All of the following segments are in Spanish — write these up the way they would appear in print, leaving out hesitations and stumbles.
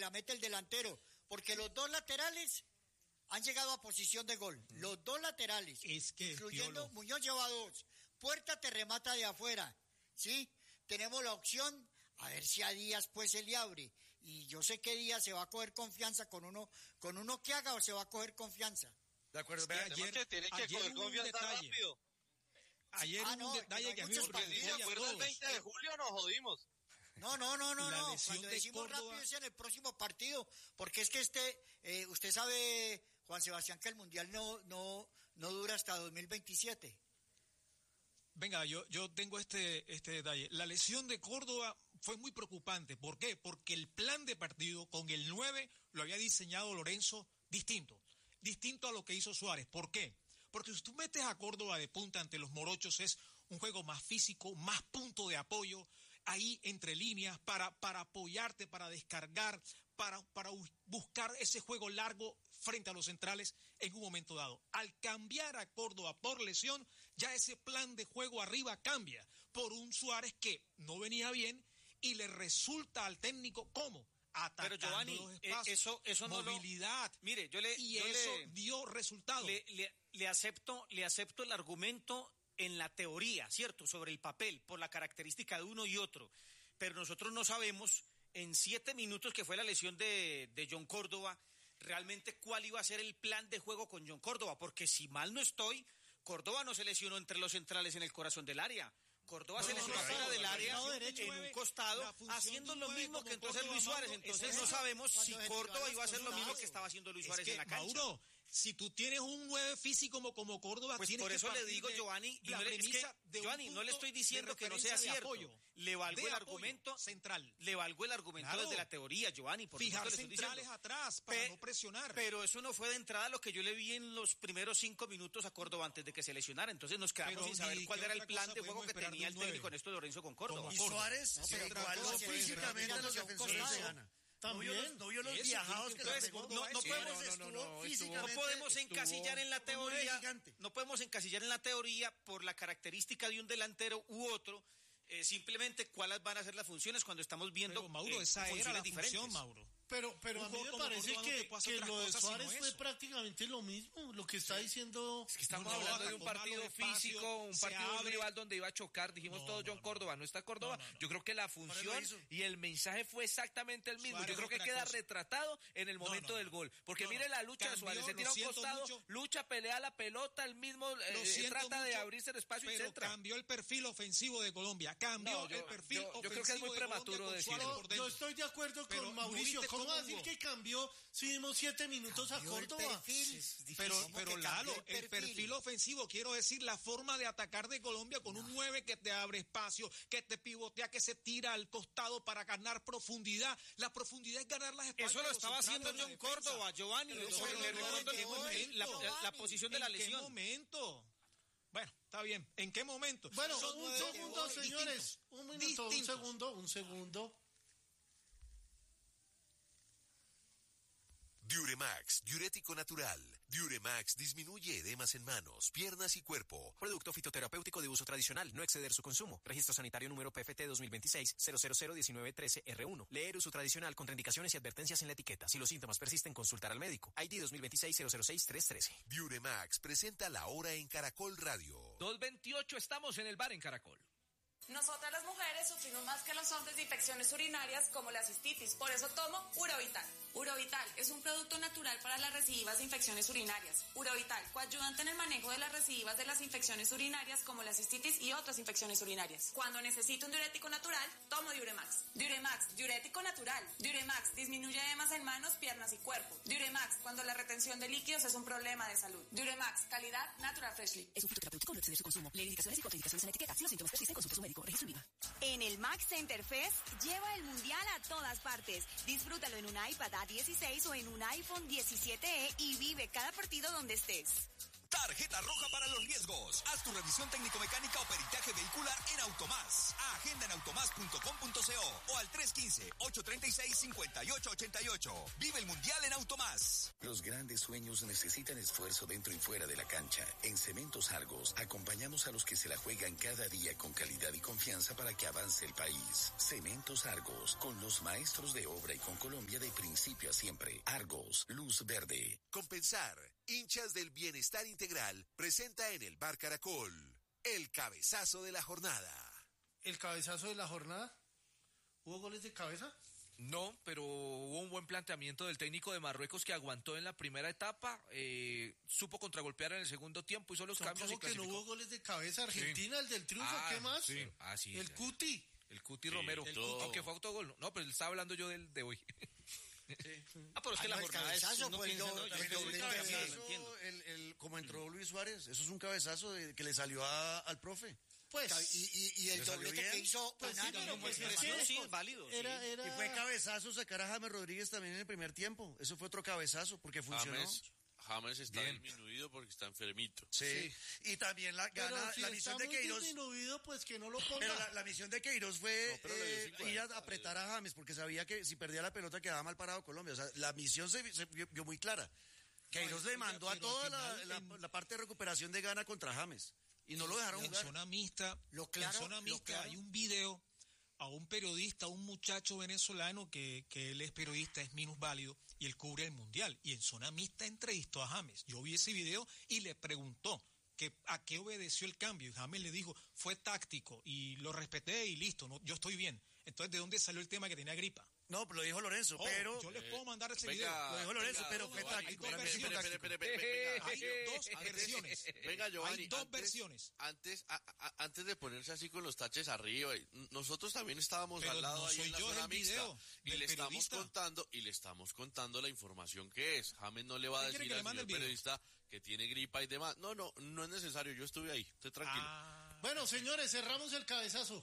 la mete el delantero, porque los dos laterales han llegado a posición de gol. Los dos laterales, es que incluyendo Piolo. Muñoz lleva 2. Puerta te remata de afuera, ¿sí? Tenemos la opción, a ver si a Díaz pues se le abre. Y yo sé que Díaz se va a coger confianza con uno que haga o se va a coger confianza. De acuerdo, Es que vean, ayer hubo un detalle. rápido. Ayer hubo un detalle que a mí me Porque si se acuerda el 20 de julio nos jodimos. No. La lesión Cuando de decimos Córdoba. rápido es en el próximo partido, porque es que usted sabe, Juan Sebastián, que el Mundial no dura hasta 2027. Venga, yo tengo este detalle. La lesión de Córdoba fue muy preocupante. ¿Por qué? Porque el plan de partido con el 9 lo había diseñado Lorenzo distinto a lo que hizo Suárez. ¿Por qué? Porque si tú metes a Córdoba de punta ante los morochos es un juego más físico, más punto de apoyo, ahí entre líneas para apoyarte, para descargar, para buscar ese juego largo frente a los centrales en un momento dado. Al cambiar a Córdoba por lesión, ya ese plan de juego arriba cambia por un Suárez que no venía bien y le resulta al técnico ¿cómo? Atacando. Pero Giovanni, los espacios, eso no movilidad. Mire, eso dio resultado. Le acepto el argumento en la teoría, ¿cierto? Sobre el papel, por la característica de uno y otro. Pero nosotros no sabemos, en 7 minutos que fue la lesión de John Córdoba, realmente cuál iba a ser el plan de juego con John Córdoba. Porque si mal no estoy, Córdoba no se lesionó entre los centrales en el corazón del área. Córdoba se lesionó fuera del área, en un costado, haciendo lo mismo que entonces Luis Suárez. Entonces no sabemos si Córdoba iba a hacer lo mismo que estaba haciendo Luis Suárez en la cancha. Mauro, si tú tienes un 9 físico como Córdoba, pues tienes por eso que le digo, Giovanni, Giovanni, no le estoy diciendo que no sea cierto. Le valgo el argumento central. Le valgo el argumento desde la teoría, Giovanni. Por fijar centrales atrás para no presionar. Pero eso no fue de entrada lo que yo le vi en los primeros 5 minutos a Córdoba antes de que se lesionara. Entonces nos quedamos sin saber cuál era el plan de juego que tenía el técnico en esto de Lorenzo con Córdoba. Y Suárez se igualó físicamente a los defensores de Ghana. También, no vio los viajados que entonces, no podemos encasillar en la teoría, no podemos encasillar en la teoría por la característica de un delantero u otro, simplemente cuáles van a ser las funciones cuando estamos viendo. Pero Mauro, esa era la función, Mauro. Pero a mí me parece que lo de Suárez fue prácticamente lo mismo, lo que está diciendo. Es que estamos hablando de un partido físico, un partido de un rival donde iba a chocar, dijimos todo John Córdoba, no está Córdoba. Yo creo que la función y el mensaje fue exactamente el mismo. Yo creo que queda retratado en el momento del gol. Porque mire la lucha de Suárez, se tira a un costado, lucha, pelea la pelota, el mismo trata de abrirse el espacio y centra. Cambió el perfil ofensivo de Colombia, cambió el perfil ofensivo. Yo creo que es muy prematuro decirlo. Yo estoy de acuerdo con Mauricio. ¿Cómo va a decir que cambió si dimos 7 minutos a Córdoba? Pero Lalo, el perfil ofensivo, quiero decir, la forma de atacar de Colombia con un 9 que te abre espacio, que te pivotea, que se tira al costado para ganar profundidad. La profundidad es ganar las espaldas. Eso lo estaba haciendo John Córdoba, Giovanni. La posición de la lesión. ¿En qué momento? Bueno, está bien. ¿En qué momento? Bueno, un segundo, señores. Un minuto, un segundo. Diuremax, diurético natural. Diuremax disminuye edemas en manos, piernas y cuerpo. Producto fitoterapéutico de uso tradicional, no exceder su consumo. Registro sanitario número PFT 2026-0001913R1. Leer uso tradicional, contraindicaciones y advertencias en la etiqueta. Si los síntomas persisten, consultar al médico. ID 2026-006-313. Diuremax presenta La Hora en Caracol Radio. 2:28, estamos en el bar en Caracol. Nosotras las mujeres sufrimos más que los hombres de infecciones urinarias como la cistitis, por eso tomo Urovital. Urovital es un producto natural para las recidivas de infecciones urinarias. Urovital, coayudante en el manejo de las recidivas de las infecciones urinarias como la cistitis y otras infecciones urinarias. Cuando necesito un diurético natural, tomo Diuremax. Diuremax, diurético natural. Diuremax disminuye edemas en manos, piernas y cuerpo. Diuremax, cuando la retención de líquidos es un problema de salud. Diuremax, calidad Natural Freshly. Es un fitoterapéutico, no exceder su consumo. Lee indicaciones y contraindicaciones en la etiqueta. Si los síntomas persisten, consulte a su médico. Registro IVA. En el Max Center Fest, lleva el mundial a todas partes. Disfrútalo en un iPad A16 o en un iPhone 17e y vive cada partido donde estés. Tarjeta roja para los riesgos. Haz tu revisión técnico-mecánica o peritaje vehicular en Automás. Agenda en automás.com.co o al 315-836-5888. Vive el Mundial en Automás. Los grandes sueños necesitan esfuerzo dentro y fuera de la cancha. En Cementos Argos acompañamos a los que se la juegan cada día con calidad y confianza para que avance el país. Cementos Argos, con los maestros de obra y con Colombia de principio a siempre. Argos, luz verde. Compensar, hinchas del bienestar integral, presenta en el Bar Caracol el cabezazo de la jornada. ¿El cabezazo de la jornada? ¿Hubo goles de cabeza? No, pero hubo un buen planteamiento del técnico de Marruecos que aguantó en la primera etapa, supo contragolpear en el segundo tiempo, hizo los cambios y clasificó. ¿Cómo que no hubo goles de cabeza? Argentina, sí. El del triunfo, ¿qué más? Sí. Sí, el Cuti. El Cuti Romero, aunque fue autogol. No, pero estaba hablando yo del de hoy. Sí. Pero es que la jornada es... Como entró Luis Suárez, eso es un cabezazo que le salió al profe. Pues, y el doblete que hizo sí, es válido. Y fue cabezazo sacar a James Rodríguez también en el primer tiempo. Eso fue otro cabezazo porque funcionó. James está disminuido porque está enfermito. Sí. Y también la misión de Queiroz. Disminuido, pues que no lo ponga. Pero la misión de Queiroz fue ir a apretar a James porque sabía que si perdía la pelota quedaba mal parado Colombia. O sea, la misión se vio muy clara. Queiroz le mandó a toda la parte de recuperación de Ghana contra James. Y no lo dejaron jugar. En zona mixta hay un video a un periodista, un muchacho venezolano que él es periodista, es minusválido, y él cubre el Mundial. Y en zona mixta entrevistó a James. Yo vi ese video y le preguntó a qué obedeció el cambio. Y James le dijo, fue táctico, y lo respeté y listo, yo estoy bien. Entonces, ¿de dónde salió el tema que tenía gripa? No, lo dijo Lorenzo, pero... Yo les puedo mandar ese video. Lo dijo Lorenzo, pero fue táctico. Hay dos versiones. Venga, Giovanni. Hay dos versiones. Antes de ponerse así con los taches arriba, nosotros también estábamos al lado ahí en la zona mixta. Y le estamos contando la información que es. James no le va a decir al señor periodista que tiene gripa y demás. No es necesario. Yo estuve ahí. Esté tranquilo. Bueno, señores, cerramos el cabezazo.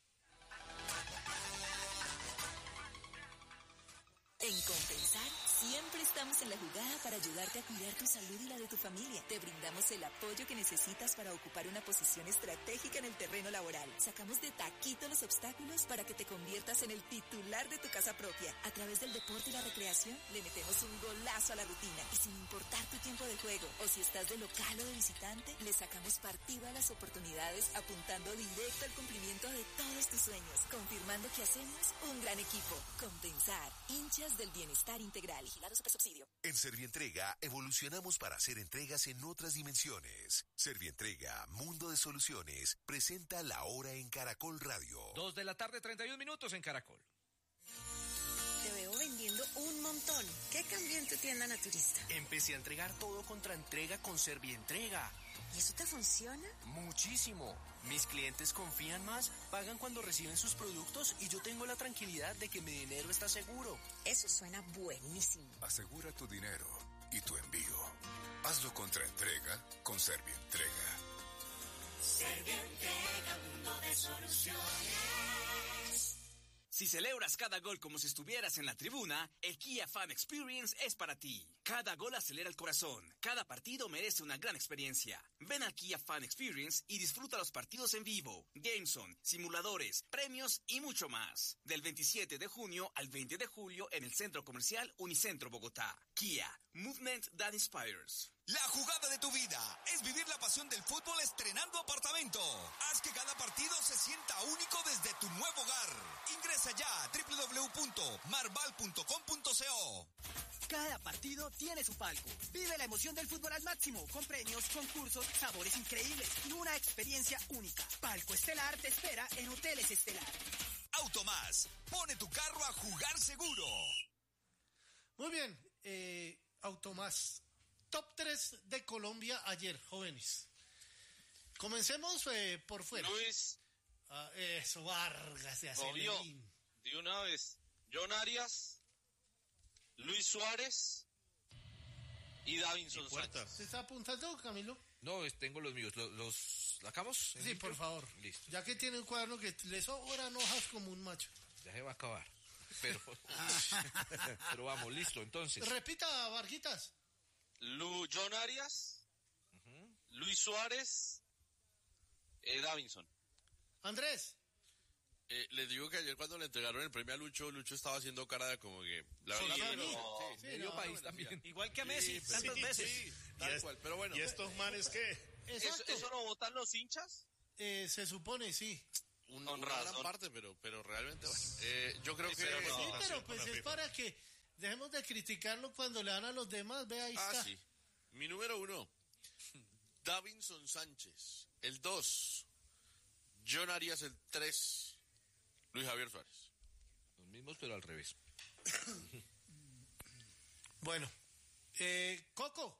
En Compensar, siempre estamos en la jugada para ayudarte a cuidar tu salud y la de tu familia. Te brindamos el apoyo que necesitas para ocupar una posición estratégica en el terreno laboral. Sacamos de taquito los obstáculos para que te conviertas en el titular de tu casa propia. A través del deporte y la recreación, le metemos un golazo a la rutina. Y sin importar tu tiempo de juego, o si estás de local o de visitante, le sacamos partido a las oportunidades, apuntando directo al cumplimiento de todos tus sueños. Confirmando que hacemos un gran equipo. Compensar, hinchas del bienestar integral. Vigilado Supersubsidio. En Servientrega evolucionamos para hacer entregas en otras dimensiones. Servientrega, Mundo de Soluciones, presenta La Hora en Caracol Radio. 2:31 p.m. en Caracol. Te veo vendiendo un montón. ¿Qué cambió en tu tienda naturista? Empecé a entregar todo contra entrega con Servientrega. ¿Y eso te funciona? Muchísimo. Mis clientes confían más, pagan cuando reciben sus productos y yo tengo la tranquilidad de que mi dinero está seguro. Eso suena buenísimo. Asegura tu dinero y tu envío. Hazlo contra entrega con Servientrega. Servientrega, mundo de soluciones. Si celebras cada gol como si estuvieras en la tribuna, el Kia Fan Experience es para ti. Cada gol acelera el corazón. Cada partido merece una gran experiencia. Ven al Kia Fan Experience y disfruta los partidos en vivo, Gameson, simuladores, premios y mucho más. Del 27 de junio al 20 de julio en el Centro Comercial Unicentro Bogotá. Kia, movement that inspires. La jugada de tu vida es vivir la pasión del fútbol estrenando apartamento. Haz que cada partido se sienta único desde tu nuevo hogar. Ingresa ya a www.marval.com.co. Cada partido tiene su palco. Vive la emoción del fútbol al máximo, con premios, concursos, sabores increíbles y una experiencia única. Palco Estelar te espera en Hoteles Estelar. Automás, pone tu carro a jugar seguro. Muy bien, Automás. Top 3 de Colombia ayer, jóvenes. Comencemos por fuera. Luis. Eso, Vargas de Acelerín. De una vez, John Arias, Luis Suárez y Davinson Sánchez. ¿Se está apuntando, Camilo? No, tengo los míos. ¿Los sacamos? Sí, por favor. Listo. Ya que tiene un cuaderno que le sobran hojas como un macho. Ya se va a acabar. Pero vamos, listo, entonces. Repita, Varguitas. John Arias, Luis Suárez, Davinson. Andrés. Les digo que ayer cuando le entregaron el premio a Lucho estaba haciendo cara de como que... La verdad, medio país también. Igual que a Messi, tantas veces. Sí, tal cual, pero bueno. ¿Y estos manes qué? ¿Eso lo votan los hinchas? Se supone, sí. Una gran parte, pero realmente, bueno. Yo creo que... Sí, pero pues es para que dejemos de criticarlo cuando le dan a los demás, ve ahí está. Sí. Mi número 1, Davinson Sánchez. El 2, John Arias. El 3, Luis Javier Suárez. Los mismos, pero al revés. Bueno, Coco.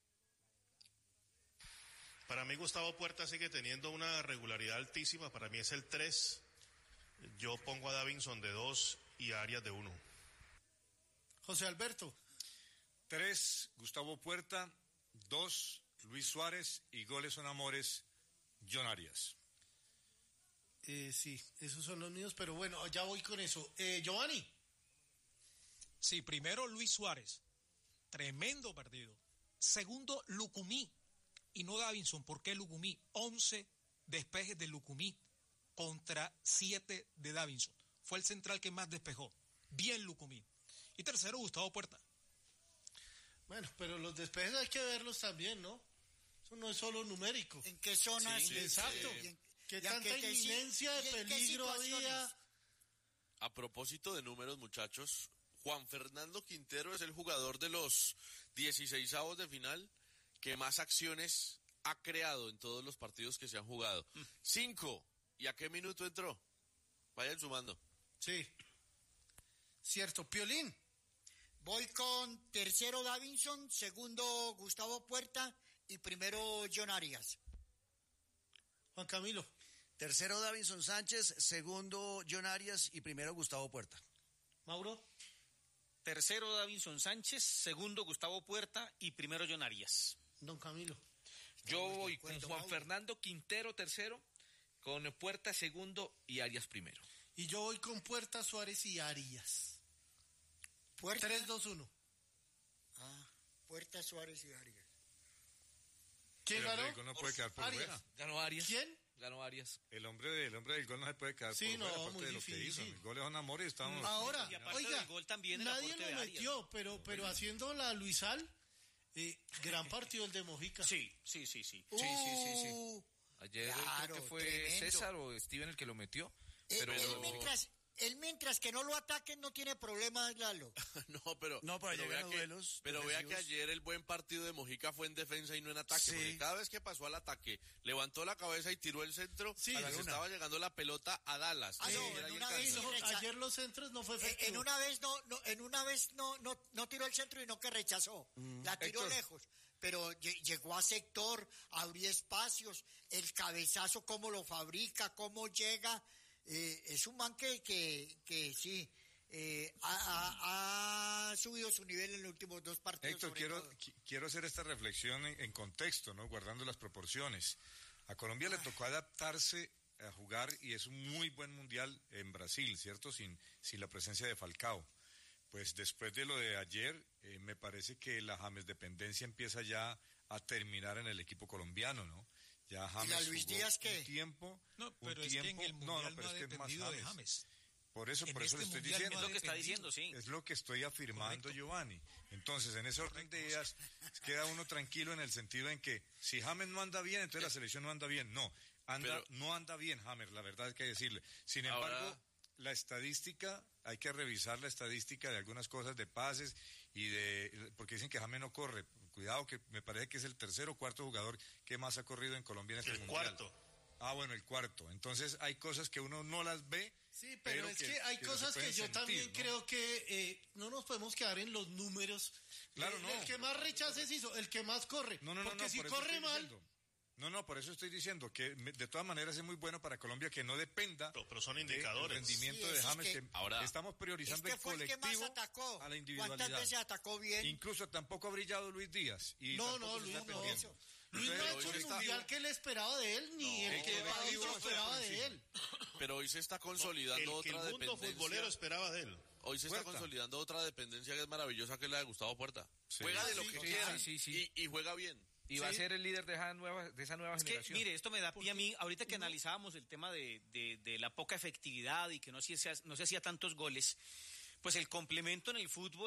Para mí Gustavo Puerta sigue teniendo una regularidad altísima. Para mí es el 3. Yo pongo a Davinson de 2 y a Arias de 1. José Alberto. 3, Gustavo Puerta. 2, Luis Suárez. Y goles son amores, John Arias. Sí, esos son los míos, pero bueno, ya voy con eso. Giovanni. Sí, primero Luis Suárez. Tremendo partido. Segundo, Lucumí. Y no Davinson. ¿Por qué Lucumí? 11 despejes de Lucumí contra 7 de Davinson. Fue el central que más despejó. Bien Lucumí. Y tercero, Gustavo Puerta. Bueno, pero los despejes hay que verlos también, ¿no? Eso no es solo numérico. ¿En qué zonas? Sí, exacto. ¿Qué tanta inminencia de peligro había? A propósito de números, muchachos, Juan Fernando Quintero es el jugador de los 16avos de final que más acciones ha creado en todos los partidos que se han jugado. 5. ¿Y a qué minuto entró? Vayan sumando. Sí. Cierto. Piolín. Voy con tercero Davinson, segundo Gustavo Puerta y primero John Arias. Juan Camilo. Tercero Davinson Sánchez, segundo John Arias y primero Gustavo Puerta. Mauro. Tercero Davinson Sánchez, segundo Gustavo Puerta y primero John Arias. Don Camilo. Yo voy con Juan Fernando Quintero tercero, con Puerta segundo y Arias primero. Y yo voy con Puerta, Suárez y Arias. Puerta. 3-2-1. Puerta, Suárez y Arias. ¿Quién el ganó? Hombre del gol no puede quedar por Arias. fuera. Ganó Arias. ¿Quién? Ganó Arias. El hombre del gol no se puede quedar por fuera, aparte de lo que hizo. El gol es un amor y estamos... Ahora, oiga, del gol también nadie lo metió, pero haciendo la Luisal, gran partido el de Mojica. Sí. Sí. Ayer creo que fue tremendo. César o Steven el que lo metió. Pero Él mientras que no lo ataquen no tiene problemas, Lalo. pero vea que ayer el buen partido de Mojica fue en defensa y no en ataque. Sí. Porque cada vez que pasó al ataque, levantó la cabeza y tiró el centro. Sí, a la que estaba llegando la pelota a Dallas. Ayer los centros no fue efectivo. En una vez no tiró el centro y no que rechazó. La tiró Héctor. Lejos. Pero llegó a sector, abrió espacios, el cabezazo, cómo lo fabrica, cómo llega. Es un man que sí ha subido su nivel en los últimos 2 partidos. Héctor, quiero hacer esta reflexión en contexto, ¿no? Guardando las proporciones. A Colombia le tocó adaptarse a jugar y es un muy buen mundial en Brasil, ¿cierto? Sin la presencia de Falcao. Pues después de lo de ayer, me parece que la James dependencia empieza ya a terminar en el equipo colombiano, ¿no? Ya James ¿y a Luis Díaz qué? Un tiempo. No, pero es que en el mundial no ha dependido de James. Por eso le estoy diciendo. Es lo que está diciendo, sí. Es lo que estoy afirmando, correcto. Giovanni. Entonces, en ese orden de ideas, queda uno tranquilo en el sentido en que si James no anda bien, entonces la selección no anda bien. No anda bien James, la verdad hay que decirle. Sin embargo, la estadística, hay que revisar la estadística de algunas cosas de pases porque dicen que James no corre. Cuidado, que me parece que es el tercer o cuarto jugador que más ha corrido en Colombia en este mundial. El cuarto. Bueno, el cuarto. Entonces hay cosas que uno no las ve. Sí, pero es que hay cosas que yo también creo que no nos podemos quedar en los números. Claro, no. El que más rechaces hizo, el que más corre. Porque si corre mal... por eso estoy diciendo que de todas maneras es muy bueno para Colombia que no dependa pero son indicadores. Del rendimiento de James, ahora estamos priorizando el colectivo a la individualidad. ¿Cuántas veces atacó bien? Incluso tampoco ha brillado Luis Díaz. Luis no ha hecho el mundial que él esperaba de él, ni el que esperaba de él. Pero hoy se está consolidando otra dependencia. El mundo futbolero esperaba de él. Hoy se está consolidando otra dependencia que es maravillosa, que es la de Gustavo Puerta. Sí. Juega de lo que quiera y juega bien. Y va a ser el líder de esa nueva generación. Mire, esto me da pie a mí, ahorita que analizábamos el tema de la poca efectividad y que no se hacía tantos goles, pues el complemento en el fútbol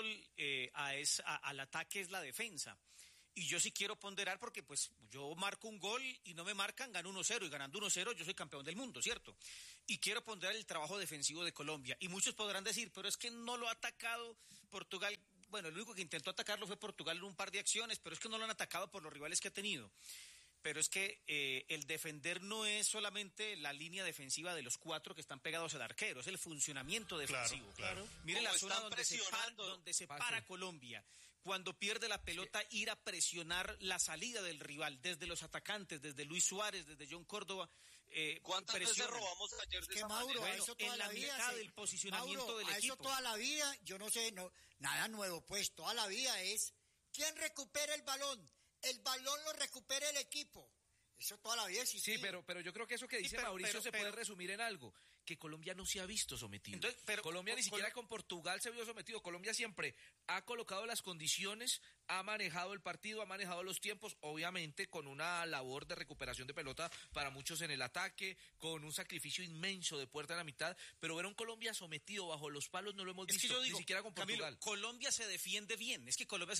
al ataque es la defensa. Y yo sí quiero ponderar porque pues yo marco un gol y no me marcan, gano 1-0 y ganando 1-0 yo soy campeón del mundo, ¿cierto? Y quiero ponderar el trabajo defensivo de Colombia. Y muchos podrán decir, pero es que no lo ha atacado Portugal. Bueno, el único que intentó atacarlo fue Portugal en un par de acciones, pero es que no lo han atacado por los rivales que ha tenido. Pero es que el defender no es solamente la línea defensiva de los 4 que están pegados al arquero, es el funcionamiento defensivo. Claro. Mire la zona donde se para Colombia. Cuando pierde la pelota, ir a presionar la salida del rival, desde los atacantes, desde Luis Suárez, desde John Córdoba. ¿Cuántas veces robamos ayer de esa Mauro, manera? Eso toda en la vida, mitad del posicionamiento del equipo. Eso toda la vida, yo no sé, nada nuevo, pues toda la vida es ¿quién recupera el balón? El balón lo recupera el equipo. Eso toda la vida existe. Sí, pero yo creo que eso que dice Mauricio se puede resumir en algo, que Colombia no se ha visto sometido. Entonces, Colombia ni siquiera con Portugal se vio sometido. Colombia siempre ha colocado las condiciones, ha manejado el partido, ha manejado los tiempos, obviamente con una labor de recuperación de pelota para muchos en el ataque, con un sacrificio inmenso de puerta a la mitad, pero ver a un Colombia sometido bajo los palos no lo hemos visto, ni siquiera con Portugal. Camilo, Colombia se defiende bien,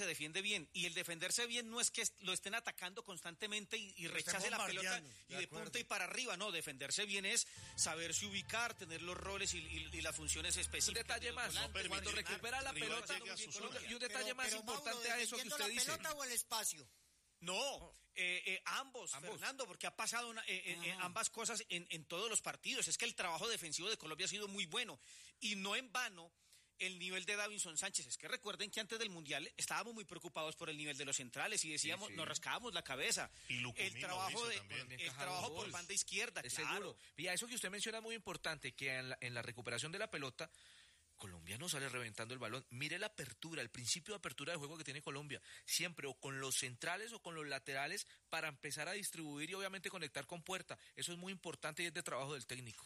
y el defenderse bien no es que lo estén atacando constantemente y rechace la pelota y de punta y para arriba, no, defenderse bien es saberse ubicar, tener los roles y las funciones específicas. Un detalle más, cuando recupera la pelota, y un detalle más importante a eso que usted dice. ¿La pelota o el espacio? No, ambos, Fernando, porque ha pasado ambas cosas en todos los partidos. Es que el trabajo defensivo de Colombia ha sido muy bueno y no en vano el nivel de Davinson Sánchez. Es que recuerden que antes del Mundial estábamos muy preocupados por el nivel de los centrales y decíamos, nos rascábamos la cabeza. Y el trabajo por banda izquierda, es claro. Seguro. Y a eso que usted menciona es muy importante, que en la recuperación de la pelota, Colombia no sale reventando el balón. Mire la apertura, el principio de apertura de juego que tiene Colombia. Siempre o con los centrales o con los laterales para empezar a distribuir y obviamente conectar con puerta. Eso es muy importante y es de trabajo del técnico.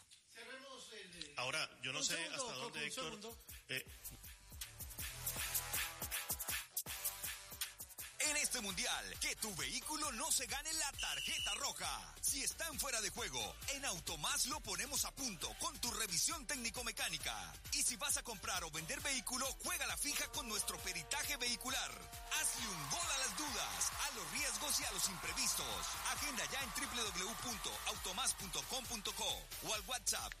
Ahora, yo no sé hasta dónde, Héctor... En este mundial, que tu vehículo no se gane la tarjeta roja. Si están fuera de juego, en Automás lo ponemos a punto con tu revisión técnico-mecánica. Y si vas a comprar o vender vehículo, juega la fija con nuestro peritaje vehicular. Hazle un gol a las dudas, a los riesgos y a los imprevistos. Agenda ya en www.automas.com.co o al WhatsApp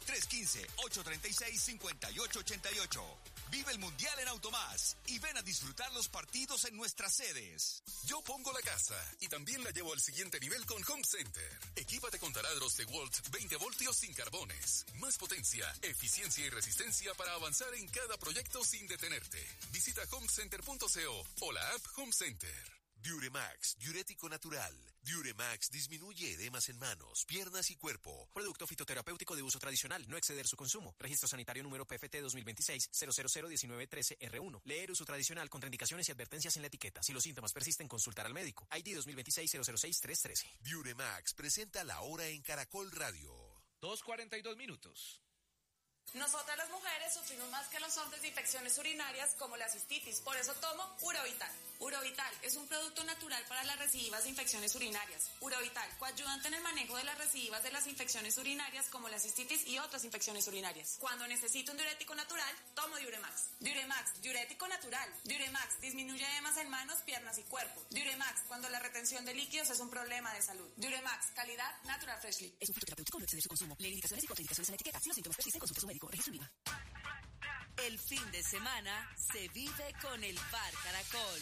315-836-5888. Vive el Mundial en Automás y ven a disfrutar los partidos en nuestras sedes. Yo pongo la casa y también la llevo al siguiente nivel con Home Center. Equípate con taladros de Walt 20 voltios sin carbones. Más potencia, eficiencia y resistencia para avanzar en cada proyecto sin detenerte. Visita homecenter.co o la app Home Center. Diuremax, diurético natural. Diuremax disminuye edemas en manos, piernas y cuerpo. Producto fitoterapéutico de uso tradicional, no exceder su consumo. Registro sanitario número PFT 2026-0001913R1. Leer uso tradicional, contraindicaciones y advertencias en la etiqueta. Si los síntomas persisten, consultar al médico. ID 2026-006-313. Diuremax presenta La Hora en Caracol Radio. 2:42 minutos. Nosotras las mujeres sufrimos más que los hombres de infecciones urinarias como la cistitis, por eso tomo Urovital. Urovital es un producto natural para las recidivas de infecciones urinarias. Urovital, coayudante en el manejo de las recidivas de las infecciones urinarias como la cistitis y otras infecciones urinarias. Cuando necesito un diurético natural, tomo Diuremax. Diuremax, diurético natural. Diuremax disminuye edemas en manos, piernas y cuerpo. Diuremax, cuando la retención de líquidos es un problema de salud. Diuremax, calidad Natural Freshly. Es un fitoterapéutico, no exceder su consumo. Leer indicaciones y contraindicaciones en la etiqueta. Si los síntomas persisten, consulte a su médico. Registro IVA. El fin de semana se vive con el Bar Caracol.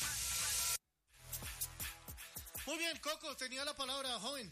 Muy bien, Coco, tenía la palabra, joven.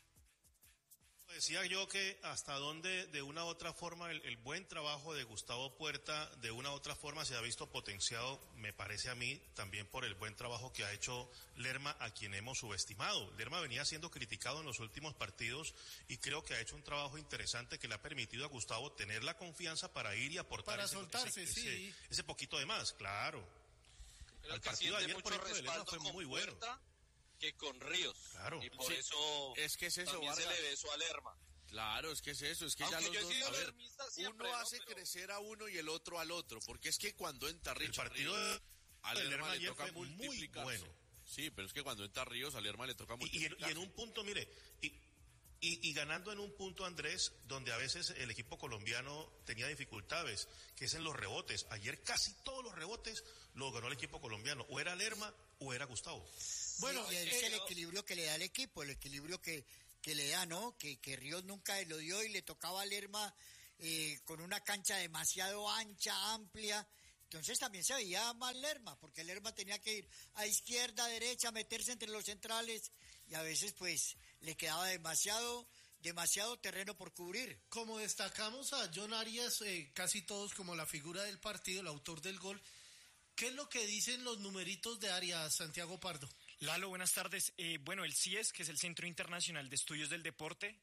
Decía yo que hasta donde de una u otra forma el buen trabajo de Gustavo Puerta de una u otra forma se ha visto potenciado, me parece a mí, también por el buen trabajo que ha hecho Lerma, a quien hemos subestimado. Lerma venía siendo criticado en los últimos partidos y creo que ha hecho un trabajo interesante que le ha permitido a Gustavo tener la confianza para ir y aportar ese poquito de más, claro. Creo el partido de ayer, por ejemplo, de Lerma fue muy bueno. Que con Ríos. Claro. Y por eso es que es eso, también Vargas. se le ve eso a Lerma. Claro, es que es eso, es que aunque ya los dos, a ver, siempre, uno hace crecer a uno y el otro al otro, porque es que cuando entra Richard el partido Ríos, de Lerma ayer fue muy bueno. Sí, pero es que cuando entra Ríos, a Lerma le toca mucho. Y en un punto, mire, y ganando en un punto, Andrés, donde a veces el equipo colombiano tenía dificultades, que es en los rebotes. Ayer casi todos los rebotes los ganó el equipo colombiano, o era Lerma o era Gustavo. Bueno, y es el equilibrio que le da al equipo, el equilibrio que le da, ¿no? Que Ríos nunca lo dio y le tocaba a Lerma con una cancha demasiado ancha, amplia. Entonces también se veía mal Lerma, porque Lerma tenía que ir a izquierda, a derecha, meterse entre los centrales y a veces pues le quedaba demasiado terreno por cubrir. Como destacamos a John Arias, casi todos como la figura del partido, el autor del gol, ¿qué es lo que dicen los numeritos de Arias, Santiago Pardo? Lalo, buenas tardes. Bueno, el CIES, que es el Centro Internacional de Estudios del Deporte,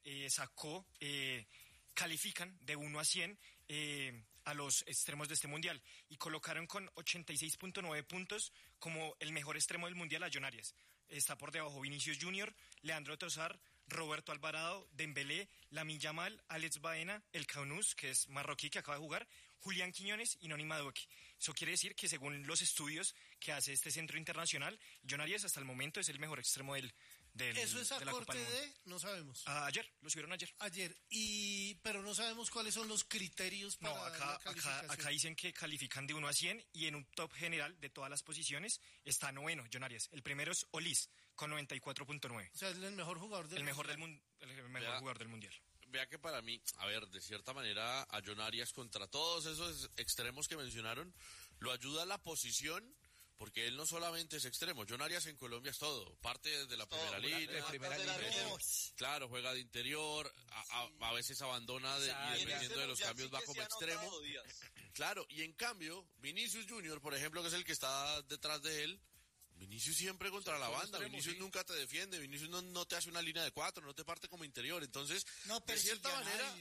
califican de 1 a 100 a los extremos de este mundial y colocaron con 86.9 puntos como el mejor extremo del mundial a John Arias. Está por debajo Vinicius Junior, Leandro Trossard, Roberto Alvarado, Dembélé, Lamine Yamal, Alex Baena, El Khaounous, que es marroquí que acaba de jugar, Julián Quiñones y Noni Madueke. Eso quiere decir que según los estudios que hace este centro internacional, John Arias hasta el momento es el mejor extremo del ¿Eso es a de la corte Copa del Mundo. de? No sabemos. Ayer, lo subieron ayer. Pero no sabemos cuáles son los criterios para la calificación. Acá dicen que califican de 1 a 100 y en un top general de todas las posiciones está noveno, John Arias. El primero es Olis, con 94.9. O sea, es el mejor jugador del mundial. El mejor jugador del mundial. Vea que para mí, a ver, de cierta manera, a John Arias contra todos esos extremos que mencionaron, lo ayuda la posición, porque él no solamente es extremo. John Arias en Colombia es todo, parte de la primera línea. Claro, juega de interior, a veces abandona y dependiendo de los cambios va como extremo. Claro, y en cambio, Vinicius Junior, por ejemplo, que es el que está detrás de él, Vinicius siempre contra la banda, Vinicius nunca te defiende, Vinicius no te hace una línea de 4, no te parte como interior, entonces, de cierta manera,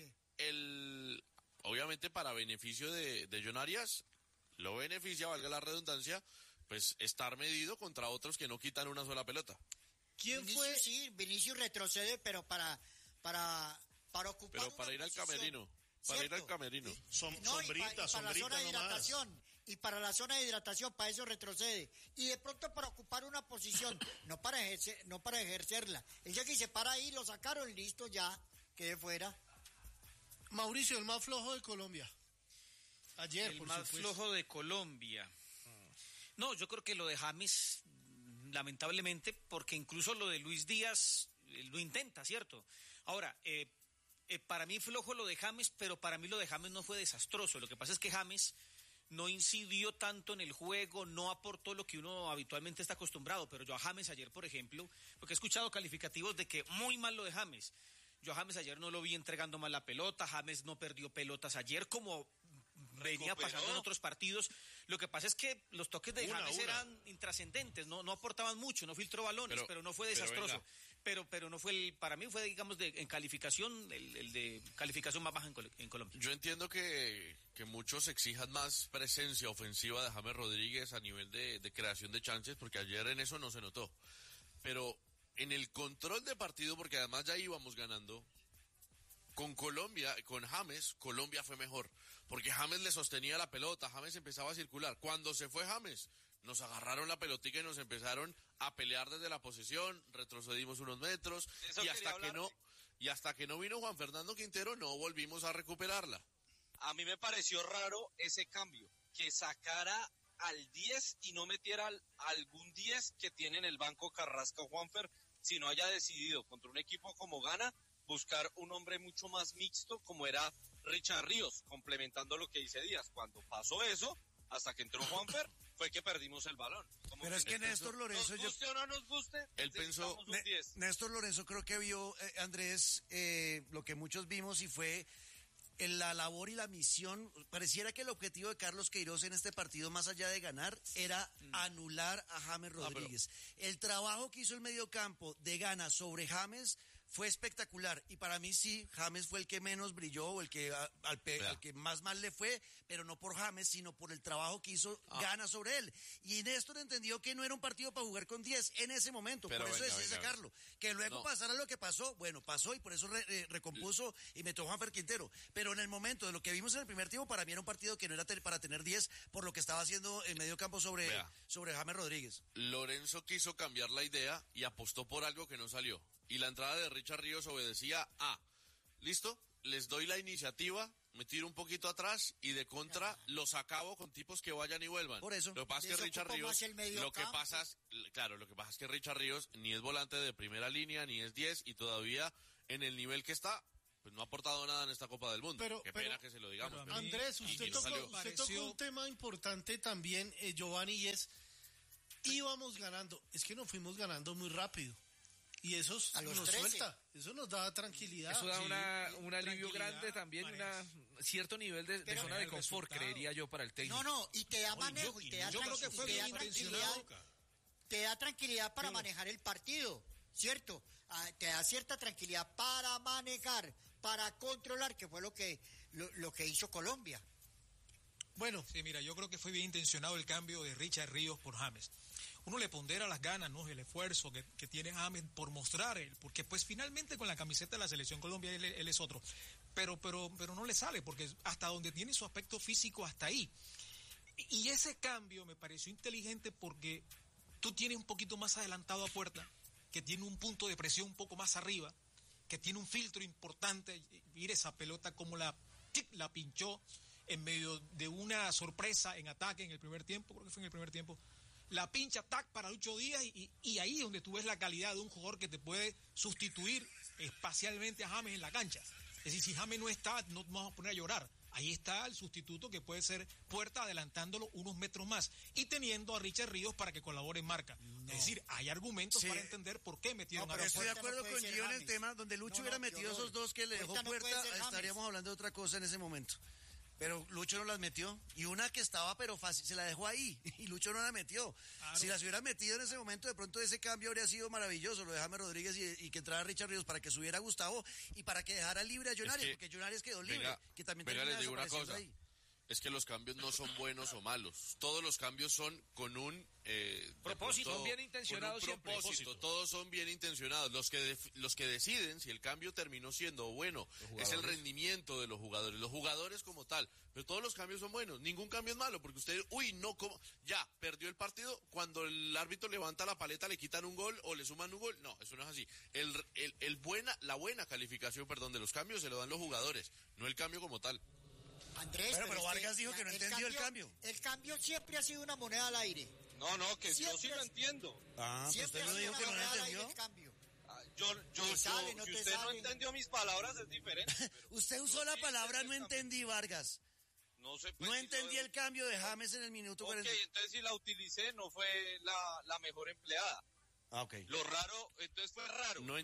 obviamente para beneficio de John Arias, lo beneficia, valga la redundancia, pues estar medido contra otros que no quitan una sola pelota. Sí, Vinicius retrocede, pero para ocupar. Pero para ir al camerino. Para ir al camerino. Sombrita la zona de hidratación. nomás. Y para la zona de hidratación, para eso retrocede. Y de pronto para ocupar una posición, no para ejercerla. El día que se para ahí, lo sacaron, listo, ya, quedé fuera. Mauricio, el más flojo de Colombia. Ayer, por supuesto. El más flojo de Colombia. No, yo creo que lo de James, lamentablemente, porque incluso lo de Luis Díaz lo intenta, ¿cierto? Ahora, para mí flojo lo de James, pero para mí lo de James no fue desastroso. Lo que pasa es que James no incidió tanto en el juego, no aportó lo que uno habitualmente está acostumbrado. Pero yo a James ayer, por ejemplo, porque he escuchado calificativos de que muy mal lo de James. Yo a James ayer no lo vi entregando mal la pelota, James no perdió pelotas ayer como venía pasando en otros partidos. Lo que pasa es que los toques de James eran intrascendentes, no aportaban mucho, no filtró balones, pero no fue desastroso. Pero no fue para mí fue, digamos, en calificación, el de calificación más baja en Colombia. Yo entiendo que muchos exijan más presencia ofensiva de James Rodríguez a nivel de creación de chances, porque ayer en eso no se notó. Pero en el control de partido, porque además ya íbamos ganando, con Colombia, con James, Colombia fue mejor, porque James le sostenía la pelota, James empezaba a circular. Cuando se fue James, nos agarraron la pelotica y nos empezaron a pelear desde la posesión, retrocedimos unos metros, y hasta que no vino Juan Fernando Quintero, no volvimos a recuperarla. A mí me pareció raro ese cambio, que sacara al 10 y no metiera algún 10 que tiene en el banco Carrasco Juanfer, sino haya decidido contra un equipo como Ghana buscar un hombre mucho más mixto como era Richard Ríos, complementando lo que dice Díaz. Cuando pasó eso, hasta que entró Juanfer, fue que perdimos el balón. Pero es que Néstor Lorenzo... Nos guste o no nos guste, él pensó... Néstor Lorenzo creo que vio, Andrés, lo que muchos vimos y fue... En la labor y la misión, pareciera que el objetivo de Carlos Queiroz en este partido, más allá de ganar, era anular a James Rodríguez. El trabajo que hizo el mediocampo de Ghana sobre James fue espectacular. Y para mí sí, James fue el que menos brilló, o el que al que más mal le fue, pero no por James, sino por el trabajo que hizo Gana sobre él. Y Néstor entendió que no era un partido para jugar con 10 en ese momento, pero por eso decía sacarlo. Que luego pasara lo que pasó, bueno, pasó y por eso recompuso y metió Juanfer Quintero. Pero en el momento de lo que vimos en el primer tiempo, para mí era un partido que no era para tener 10 por lo que estaba haciendo en medio campo sobre James Rodríguez. Lorenzo quiso cambiar la idea y apostó por algo que no salió. Y la entrada de Richard Ríos obedecía a, ¿listo? Les doy la iniciativa, me tiro un poquito atrás y de contra los acabo con tipos que vayan y vuelvan. Por eso. Lo que pasa es que Richard Ríos, lo que pasa es que Richard Ríos ni es volante de primera línea, ni es 10 y todavía en el nivel que está, pues no ha aportado nada en esta Copa del Mundo. Qué pena que se lo digamos. Pero Andrés, usted tocó un tema importante también, Giovanni, y es, íbamos ganando, es que nos fuimos ganando muy rápido. Y eso nos suelta, eso nos da tranquilidad. Eso da un alivio grande también, un cierto nivel de zona de confort, creería yo, para el técnico. No, y te da manejo, y te da tranquilidad. Te da tranquilidad para manejar el partido, ¿cierto? Te da cierta tranquilidad para manejar, para controlar, que fue lo que hizo Colombia. Bueno. Sí, mira, yo creo que fue bien intencionado el cambio de Richard Ríos por James. Uno le pondera las ganas, ¿no? El esfuerzo que tiene James por mostrar él, porque pues finalmente con la camiseta de la Selección Colombia él es otro, pero no le sale, porque hasta donde tiene su aspecto físico, hasta ahí. Y ese cambio me pareció inteligente porque tú tienes un poquito más adelantado a Puerta, que tiene un punto de presión un poco más arriba, que tiene un filtro importante. Mira esa pelota como la pinchó en medio de una sorpresa en ataque en el primer tiempo, creo que fue en el primer tiempo. La pincha para Lucho Díaz y ahí es donde tú ves la calidad de un jugador que te puede sustituir espacialmente a James en la cancha. Es decir, si James no está, no nos vamos a poner a llorar. Ahí está el sustituto que puede ser Puerta, adelantándolo unos metros más y teniendo a Richard Ríos para que colabore en marca. Es decir, hay argumentos para entender por qué metieron a Puerta. Estoy de acuerdo con Gio en el tema, donde Lucho hubiera metido esos dos que le dejó Puerta, estaríamos hablando de otra cosa en ese momento. Pero Lucho no las metió. Y una que estaba, pero fácil, se la dejó ahí. Y Lucho no la metió. Claro. Si las hubiera metido en ese momento, de pronto ese cambio habría sido maravilloso. Lo de James Rodríguez y que entrara Richard Ríos para que subiera Gustavo y para que dejara libre a Jonarias, porque Jonarias quedó libre. Que también les digo una cosa. Ahí. Es que los cambios no son buenos o malos. Todos los cambios son con un propósito, son bien intencionados siempre. Todos son bien intencionados. Los que deciden si el cambio terminó siendo bueno es el rendimiento de los jugadores como tal. Pero todos los cambios son buenos. Ningún cambio es malo, porque usted, ya perdió el partido. Cuando el árbitro levanta la paleta le quitan un gol o le suman un gol. No, eso no es así. La buena calificación, de los cambios se lo dan los jugadores, no el cambio como tal. Andrés, pero Vargas dijo que no entendió el cambio. El cambio siempre ha sido una moneda al aire. No, que siempre, yo sí lo entiendo. Pues usted no dijo que no lo entendió. Si usted no entendió mis palabras es diferente. Usted usó la palabra no entendí, Vargas. No sé. No entendí el cambio de James en el minuto 40. Ok, entonces si la utilicé no fue la mejor empleada. Okay. Lo raro, entonces fue raro. No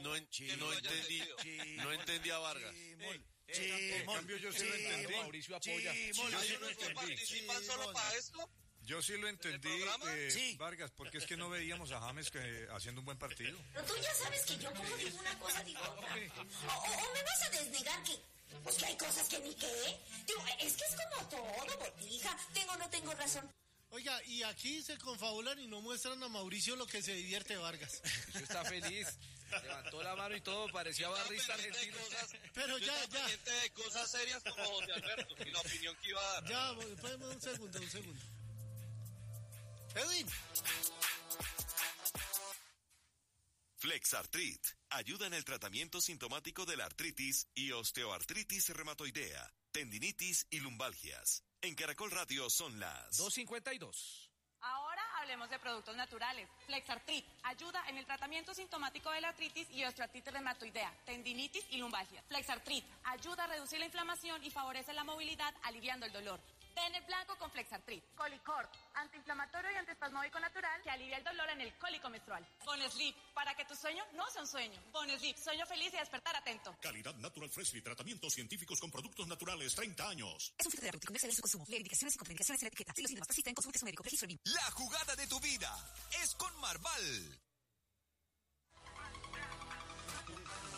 entendí a Vargas. En cambio yo sí lo entendí. Mauricio apoya. ¿Participan solo para esto? Yo sí lo entendí, Vargas, porque es que no veíamos a James haciendo un buen partido. Pero tú ya sabes que yo como digo una cosa, digo otra. O me vas a desnegar que hay cosas que ni qué. Digo, es que es como todo, Botija. Tengo o no tengo razón. Oiga, y aquí se confabulan y no muestran a Mauricio lo que se divierte Vargas. Está feliz. Levantó la mano y todo, parecía barrista argentino. Pero ya. Pendiente de cosas serias como José Alberto y la opinión que iba a dar. Ya, un segundo. Edwin. Flexartrit ayuda en el tratamiento sintomático de la artritis y osteoartritis reumatoidea, tendinitis y lumbalgias. En Caracol Radio son las 2:52. Ahora hablemos de productos naturales. Flexartrit ayuda en el tratamiento sintomático de la artritis y osteoartritis reumatoidea, tendinitis y lumbalgia. Flexartrit ayuda a reducir la inflamación y favorece la movilidad, aliviando el dolor. Ten el blanco con Flexartrit. Colicor, antiinflamatorio y antiespasmódico natural que alivia el dolor en el cólico menstrual. Bonesleep, para que tu sueño no sea un sueño. Bonesleep, sueño feliz y despertar atento. Calidad Natural Freshly, tratamientos científicos con productos naturales, 30 años. Es un filtro de arroz comercial de su consumo. Leer indicaciones y contraindicaciones en la etiqueta. Si los síntomas persisten, consulte a su médico. Registro BIM. La jugada de tu vida es con Marval.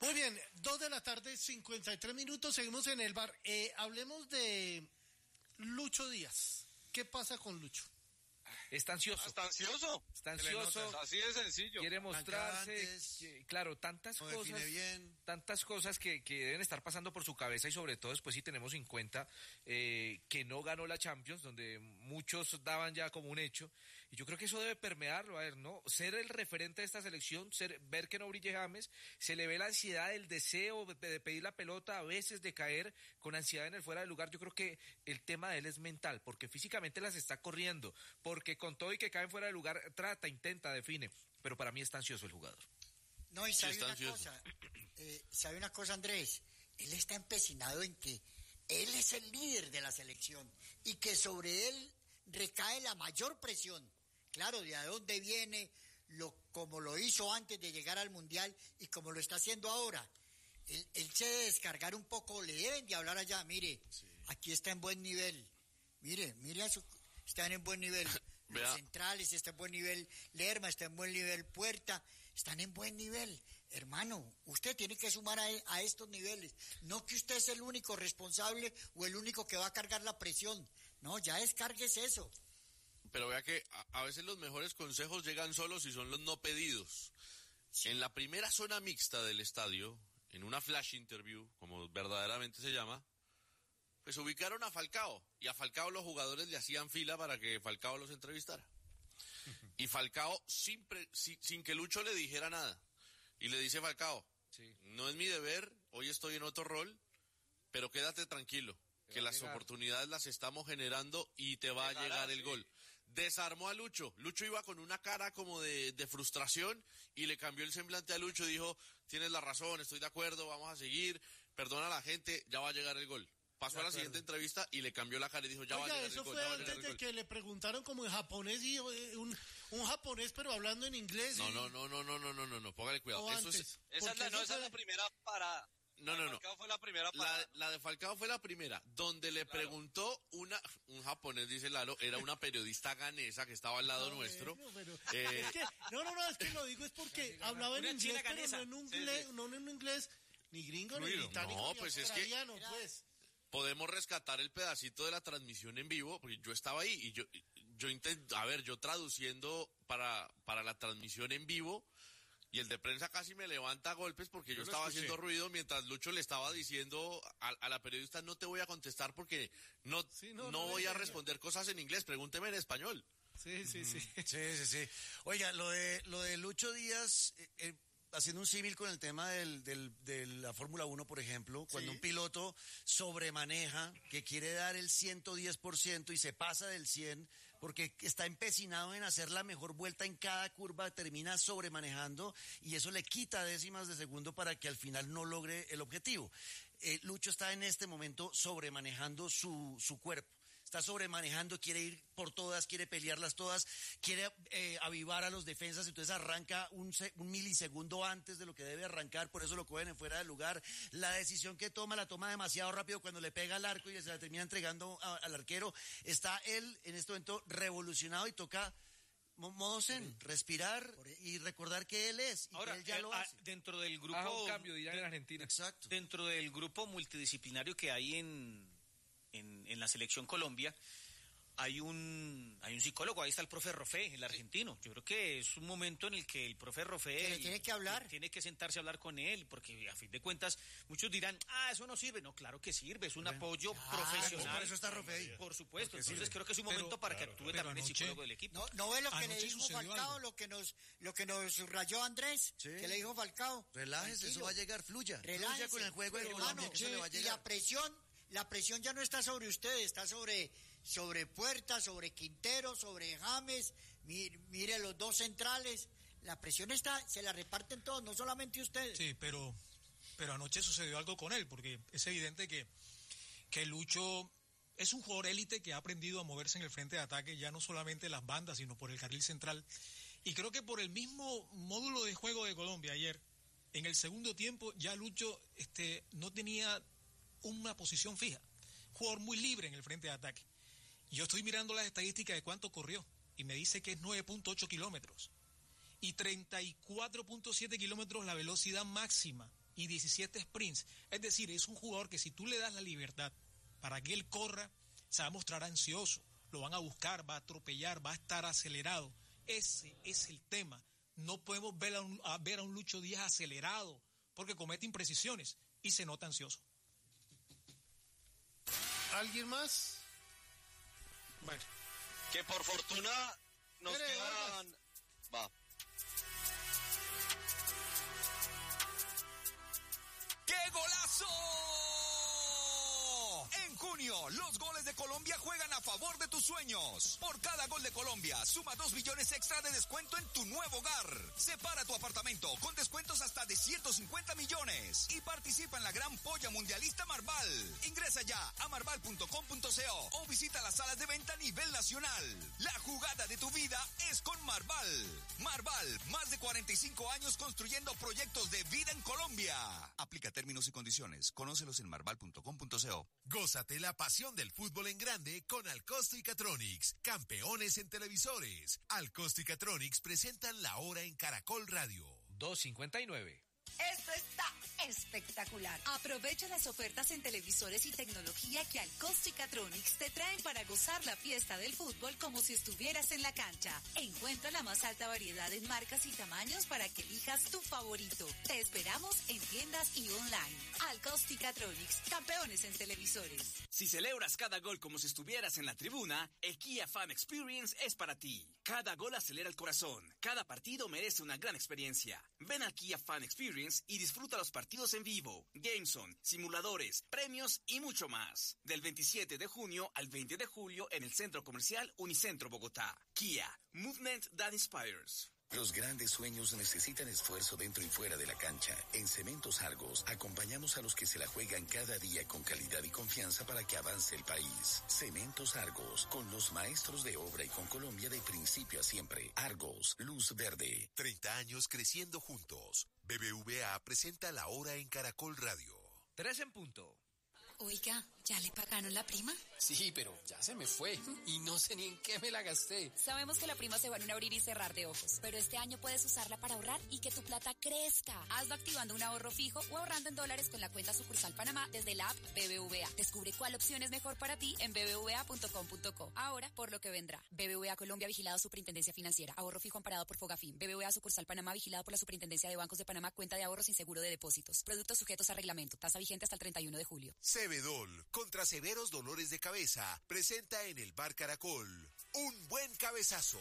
Muy bien, 2:53 p.m, seguimos en el bar. Hablemos de Lucho Díaz. ¿Qué pasa con Lucho? Está ansioso. Está ansioso. Está ansioso. Así de sencillo. Quiere mostrarse. Claro, tantas cosas que deben estar pasando por su cabeza y sobre todo después si tenemos en cuenta que no ganó la Champions, donde muchos daban ya como un hecho. Y yo creo que eso debe permearlo, a ver, ¿no? Ser el referente de esta selección, ver que no brille James, se le ve la ansiedad, el deseo de pedir la pelota, a veces de caer con ansiedad en el fuera de lugar. Yo creo que el tema de él es mental, porque físicamente las está corriendo, porque con todo y que caen fuera de lugar, trata, intenta, define, pero para mí está ansioso el jugador. No, y sabe una cosa, Andrés, él está empecinado en que él es el líder de la selección y que sobre él recae la mayor presión. Claro, de dónde viene, como lo hizo antes de llegar al Mundial y como lo está haciendo ahora. Él se debe descargar un poco, le deben de hablar allá, mire, aquí está en buen nivel, mire, están en buen nivel, los centrales están en buen nivel, Lerma está en buen nivel, Puerta, están en buen nivel. Hermano, usted tiene que sumar a estos niveles, no que usted es el único responsable o el único que va a cargar la presión, no, ya descárguese eso. Pero vea que a veces los mejores consejos llegan solos y son los no pedidos. Sí. En la primera zona mixta del estadio, en una flash interview, como verdaderamente se llama, pues ubicaron a Falcao, y a Falcao los jugadores le hacían fila para que Falcao los entrevistara. Y Falcao, sin que Lucho le dijera nada, y le dice Falcao, no es mi deber, hoy estoy en otro rol, pero quédate tranquilo, que las oportunidades las estamos generando y te va a llegar el gol. Desarmó a Lucho. Lucho iba con una cara como de frustración y le cambió el semblante a Lucho. Dijo, tienes la razón, estoy de acuerdo, vamos a seguir, perdona a la gente, ya va a llegar el gol. Pasó a la siguiente entrevista y le cambió la cara y dijo, ya va a llegar el gol. Eso fue antes de que le preguntaron como en japonés y un japonés pero hablando en inglés. No, póngale cuidado. Esa es la primera parada. No. Falcao fue la primera parada. La de Falcao fue la primera, donde le preguntó un japonés, dice Lalo, era una periodista ganesa que estaba al lado nuestro. Es que lo digo es porque hablaba en inglés, pero no en un inglés ni gringo, ni británico, ni pues australiano, es que pues. Podemos rescatar el pedacito de la transmisión en vivo, porque yo estaba ahí y yo traduciendo para la transmisión en vivo. Y el de prensa casi me levanta a golpes porque yo estaba haciendo ruido mientras Lucho le estaba diciendo a la periodista, no te voy a contestar porque no voy a responder cosas en inglés, pregúnteme en español. Sí. Sí. Oiga, lo de Lucho Díaz, haciendo un símil con el tema de la Fórmula 1, por ejemplo, cuando un piloto sobremaneja, que quiere dar el 110% y se pasa del 100%, porque está empecinado en hacer la mejor vuelta en cada curva, termina sobremanejando y eso le quita décimas de segundo para que al final no logre el objetivo. Lucho está en este momento sobremanejando su cuerpo. Está sobremanejando, quiere ir por todas, quiere pelearlas todas, quiere avivar a los defensas, entonces arranca un milisegundo antes de lo que debe arrancar, por eso lo cogen en fuera de lugar. La decisión que la toma demasiado rápido cuando le pega al arco y se la termina entregando al arquero. Está él en este momento revolucionado y toca modo zen, respirar y recordar que él es y ahora, que él ya lo hace. Dentro del grupo... un cambio, dirán en Argentina. Exacto. Dentro del grupo multidisciplinario que hay en la selección Colombia, hay un psicólogo, ahí está el profe Rofé, el argentino. Yo creo que es un momento en el que el profe Rofé le tiene que hablar, tiene que sentarse a hablar con él, porque a fin de cuentas muchos dirán, eso no sirve. No, claro que sirve, es un apoyo profesional. Por eso está Rofé ahí. Por supuesto, entonces creo que es un momento para que actúe también el psicólogo del equipo. No ve lo que le dijo Falcao, lo que nos subrayó Andrés, que le dijo Falcao. Relájese, eso va a llegar, fluya con el juego de Colombia, eso le va a llegar. Y la presión ya no está sobre ustedes, está sobre Puerta, sobre Quintero, sobre James, mire los dos centrales, la presión se la reparten todos, no solamente ustedes. Sí, pero anoche sucedió algo con él, porque es evidente que Lucho es un jugador élite que ha aprendido a moverse en el frente de ataque, ya no solamente las bandas, sino por el carril central, y creo que por el mismo módulo de juego de Colombia ayer, en el segundo tiempo ya Lucho no tenía una posición fija, jugador muy libre en el frente de ataque. Yo estoy mirando las estadísticas de cuánto corrió y me dice que es 9.8 kilómetros y 34.7 kilómetros la velocidad máxima y 17 sprints. Es decir, es un jugador que si tú le das la libertad para que él corra, se va a mostrar ansioso, lo van a buscar, va a atropellar, va a estar acelerado. Ese es el tema. No podemos ver a un Lucho Díaz acelerado, porque comete imprecisiones y se nota ansioso. ¿Alguien más? Bueno. Que por fortuna nos quedan... Va. ¡Qué golazo! En junio, los goles de Colombia juegan a favor de tus sueños. Por cada gol de Colombia, suma 2 millones extra de descuento en tu nuevo hogar. Separa tu apartamento con descuentos hasta de 150 millones. Y participa en la gran polla mundialista Marval. Ingresa ya a marval.com.co o visita las salas de venta a nivel nacional. La jugada de tu vida es con Marval. Marval, más de 45 años construyendo proyectos de vida en Colombia. Aplica términos y condiciones. Conócelos en marval.com.co. Gózate la pasión del fútbol en grande con Alcosto y Catronics, campeones en televisores. Alcosto y Catronics presentan La Hora en Caracol Radio. 2:59. Esto está espectacular. Aprovecha las ofertas en televisores y tecnología que Alcosto y Catronics te traen para gozar la fiesta del fútbol como si estuvieras en la cancha. Encuentra la más alta variedad en marcas y tamaños para que elijas tu favorito. Te esperamos en tiendas y online. Alcosto y Catronics, campeones en televisores. Si celebras cada gol como si estuvieras en la tribuna, el Kia Fan Experience es para ti. Cada gol acelera el corazón. Cada partido merece una gran experiencia. Ven al Kia Fan Experience y disfruta los partidos en vivo, Gameson, simuladores, premios y mucho más. Del 27 de junio al 20 de julio en el Centro Comercial Unicentro Bogotá. Kia, Movement That Inspires. Los grandes sueños necesitan esfuerzo dentro y fuera de la cancha. En Cementos Argos acompañamos a los que se la juegan cada día con calidad y confianza para que avance el país. Cementos Argos, con los maestros de obra y con Colombia de principio a siempre. Argos, luz verde. 30 años creciendo juntos. BBVA presenta La Hora en Caracol Radio. 3:00. Oiga, ¿ya le pagaron la prima? Sí, pero ya se me fue y no sé ni en qué me la gasté. Sabemos que la prima se va en un abrir y cerrar de ojos, pero este año puedes usarla para ahorrar y que tu plata crezca. Hazlo activando un ahorro fijo o ahorrando en dólares con la cuenta Sucursal Panamá desde la app BBVA. Descubre cuál opción es mejor para ti en bbva.com.co. Ahora, por lo que vendrá. BBVA Colombia, vigilado Superintendencia Financiera. Ahorro fijo amparado por Fogafín. BBVA Sucursal Panamá, vigilado por la Superintendencia de Bancos de Panamá. Cuenta de ahorro sin seguro de depósitos. Productos sujetos a reglamento. Tasa vigente hasta el 31 de julio. Cebedol, contra severos dolores de cabeza, presenta en el Bar Caracol un buen cabezazo.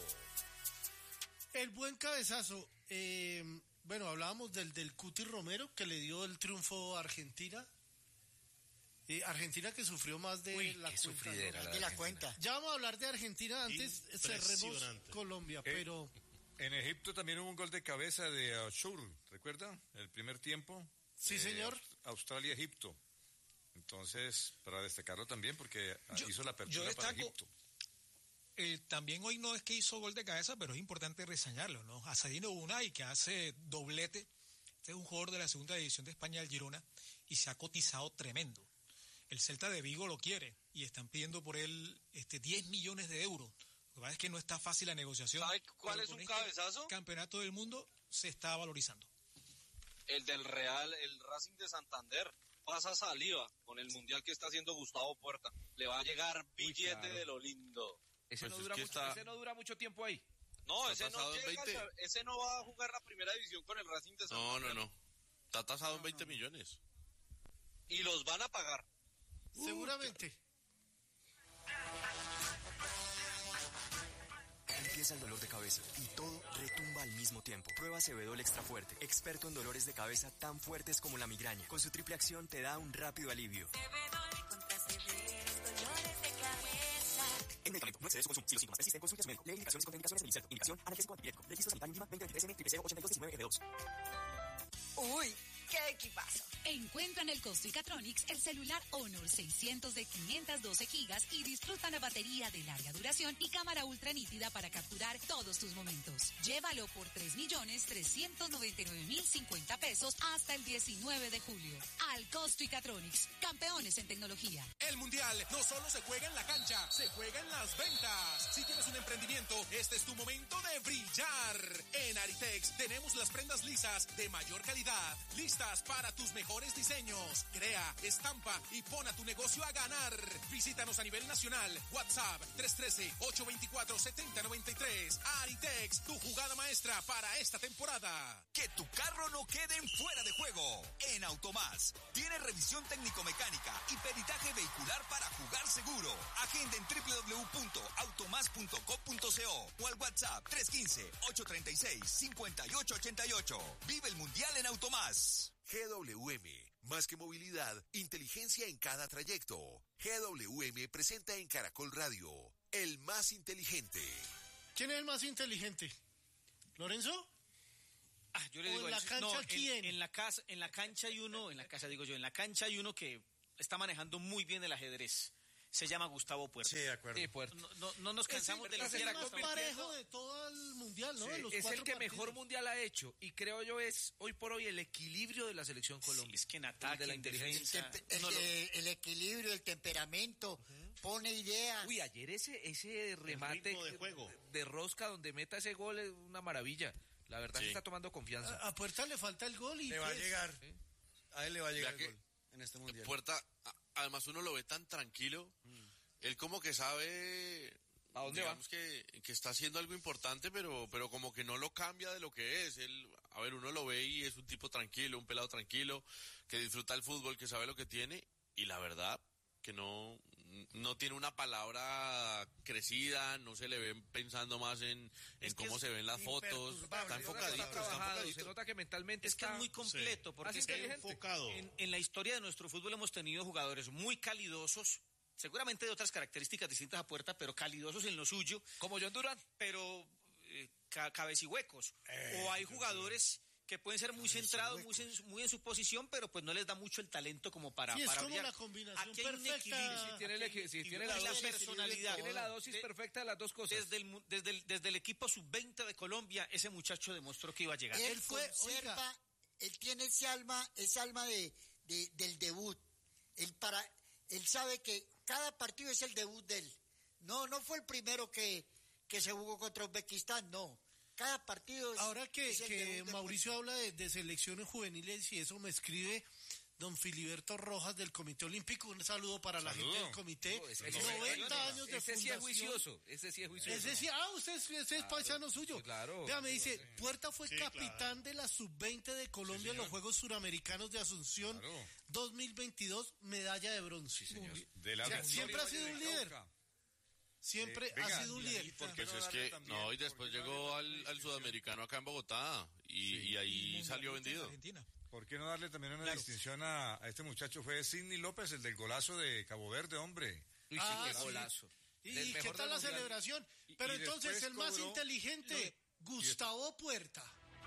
El buen cabezazo, bueno, hablábamos del Cuti Romero, que le dio el triunfo a Argentina. Argentina que sufrió más de la cuenta. Ya vamos a hablar de Argentina, antes cerremos Colombia, pero... En Egipto también hubo un gol de cabeza de Ashur, ¿recuerda? El primer tiempo. Sí, señor. Australia-Egipto. Entonces, para destacarlo también, porque hizo la apertura para Egipto. También hoy no es que hizo gol de cabeza, pero es importante reseñarlo, ¿no? Asadino Unai, que hace doblete. Este es un jugador de la segunda división de España, del Girona, y se ha cotizado tremendo. El Celta de Vigo lo quiere, y están pidiendo por él 10 millones de euros. Lo que pasa es que no está fácil la negociación. ¿Sabe cuál es un cabezazo? Campeonato del mundo se está valorizando. El del Real, el Racing de Santander. Pasa saliva con el mundial que está haciendo Gustavo Puerta. Le va a llegar billete de lo lindo. Ese no dura mucho tiempo ahí. No, ese no va a jugar la primera división con el Racing de Santander. No. Está tasado en 20 millones. Y los van a pagar. Seguramente. Empieza el dolor de cabeza y todo retumba al mismo tiempo. Prueba Cebedol Extra Fuerte, experto en dolores de cabeza tan fuertes como la migraña. Con su triple acción te da un rápido alivio. Cebedol contra severos dolores de cabeza. En medicamento, no excedes su consumo. Si los síntomas persisten, consulte a su médico. Lee indicaciones y contraindicaciones del inserto. Indicación, analgésico antipirético. Registro sanitario mínima 2023M 008219F2. ¡Uy! ¡Qué equipazo! Encuentra en el Costo y Catronics el celular Honor 600 de 512 gigas y disfruta la batería de larga duración y cámara ultra nítida para capturar todos tus momentos. Llévalo por 3.399.050 pesos hasta el 19 de julio. Al Costo y Catronics, campeones en tecnología. El Mundial no solo se juega en la cancha, se juega en las ventas. Si tienes un emprendimiento, este es tu momento de brillar. En Aritex tenemos las prendas lisas de mayor calidad. Lisas Listas para tus mejores diseños. Crea, estampa y pon a tu negocio a ganar. Visítanos a nivel nacional. WhatsApp 313-824-7093. Aritex, tu jugada maestra para esta temporada. Que tu carro no quede en fuera de juego. En Automás tiene revisión técnico-mecánica y peritaje vehicular para jugar seguro. Agenda en www.automas.com.co o al WhatsApp 315-836-5888. Vive el Mundial en Automás. GWM, más que movilidad, inteligencia en cada trayecto. GWM presenta en Caracol Radio, el más inteligente. ¿Quién es el más inteligente? ¿Lorenzo? Yo le digo, ¿en la cancha quién? En la cancha hay uno que está manejando muy bien el ajedrez. Se llama Gustavo Puerta. Sí, de acuerdo. Sí, Puerta. No nos cansamos de lo que era más parejo de todo el mundial, ¿no? Sí, es el que mejor mundial ha hecho y creo yo es hoy por hoy el equilibrio de la selección Colombia. Sí, es que en ataque, de la inteligencia, el equilibrio, el temperamento, pone ideas. Uy, ayer ese remate de rosca donde meta ese gol es una maravilla. La verdad se está tomando confianza. A Puerta le falta el gol y le va a llegar. ¿Sí? A él le va a llegar el gol en este mundial. Puerta, además uno lo ve tan tranquilo. Él como que sabe a dónde digamos que está haciendo algo importante, pero como que no lo cambia de lo que es. Él, uno lo ve y es un tipo tranquilo, un pelado tranquilo, que disfruta el fútbol, que sabe lo que tiene, y la verdad que no tiene una palabra crecida, no se le ve pensando más en cómo se ven las fotos, está enfocadito. Se nota que mentalmente es muy completo, porque es que enfocado. En la historia de nuestro fútbol hemos tenido jugadores muy calidosos, seguramente de otras características distintas a Puerta, pero calidosos en lo suyo. Como John Durán. Pero cabecihuecos. O hay jugadores que pueden ser muy centrados, muy en su posición, pero pues no les da mucho el talento como para es como brillar. la combinación Aquí hay perfecta. Tiene la dosis, personalidad. Tiene la dosis perfecta de las dos cosas. Desde el equipo sub-20 de Colombia, ese muchacho demostró que iba a llegar. Él tiene ese alma del debut. Él sabe que cada partido es el debut de él. No fue el primero que se jugó contra Uzbekistán, no. Cada partido es... Ahora que Mauricio habla de selecciones juveniles y eso me escribe don Filiberto Rojas del Comité Olímpico. Un saludo para la gente del comité. 90 años de fundación. Ese sí es juicioso. Usted es paisano suyo. Claro. Vea, me dice, Puerta fue capitán de la sub-20 de Colombia en los Juegos Suramericanos de Asunción 2022, medalla de bronce. Sí, señor. Siempre ha sido un líder. Siempre ha sido un líder. Porque es que, y después llegó al sudamericano acá en Bogotá y ahí salió vendido. ¿Por qué no darle también una distinción a este muchacho? Fue Sidney López, el del golazo de Cabo Verde, hombre. Qué golazo. ¿Y qué tal la celebración? Pero entonces el más inteligente, Gustavo Puerta.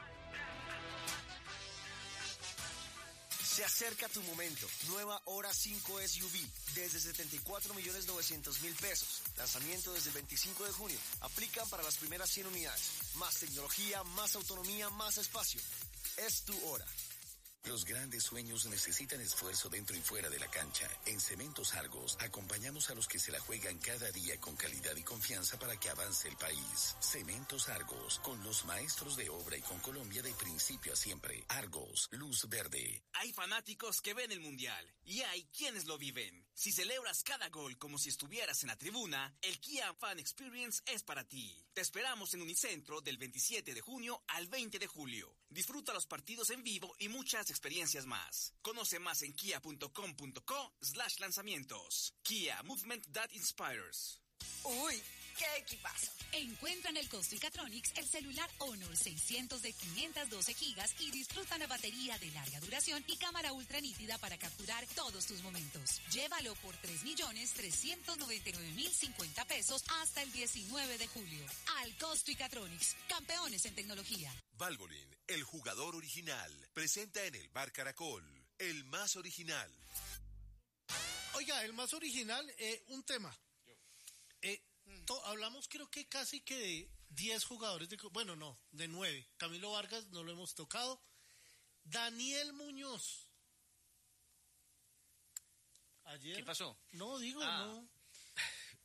Se acerca tu momento. Nueva Hora 5 SUV desde 74.900.000 pesos. Lanzamiento desde el 25 de junio. Aplican para las primeras 100 unidades. Más tecnología, más autonomía, más espacio. Es tu hora. Los grandes sueños necesitan esfuerzo dentro y fuera de la cancha. En Cementos Argos acompañamos a los que se la juegan cada día con calidad y confianza para que avance el país. Cementos Argos, con los maestros de obra y con Colombia de principio a siempre. Argos, luz verde. Hay fanáticos que ven el Mundial y hay quienes lo viven. Si celebras cada gol como si estuvieras en la tribuna, el Kia Fan Experience es para ti. Te esperamos en Unicentro del 27 de junio al 20 de julio. Disfruta los partidos en vivo y muchas experiencias más. Conoce más en kia.com.co/lanzamientos. Kia, movement that inspires. Uy, qué equipazo. Encuentra en el Costricatronics el celular Honor 600 de 512 gigas y disfruta una batería de larga duración y cámara ultra nítida para capturar todos tus momentos. Llévalo por 3.399.050 pesos hasta el 19 de julio. Al Costricatronics, campeones en tecnología. Valvoline, el jugador original, presenta en el Bar Caracol, el más original. Oiga, el más original, un tema. Hablamos creo que casi que de 10 jugadores, de 9. Camilo Vargas no lo hemos tocado. Daniel Muñoz. Ayer, ¿qué pasó? No.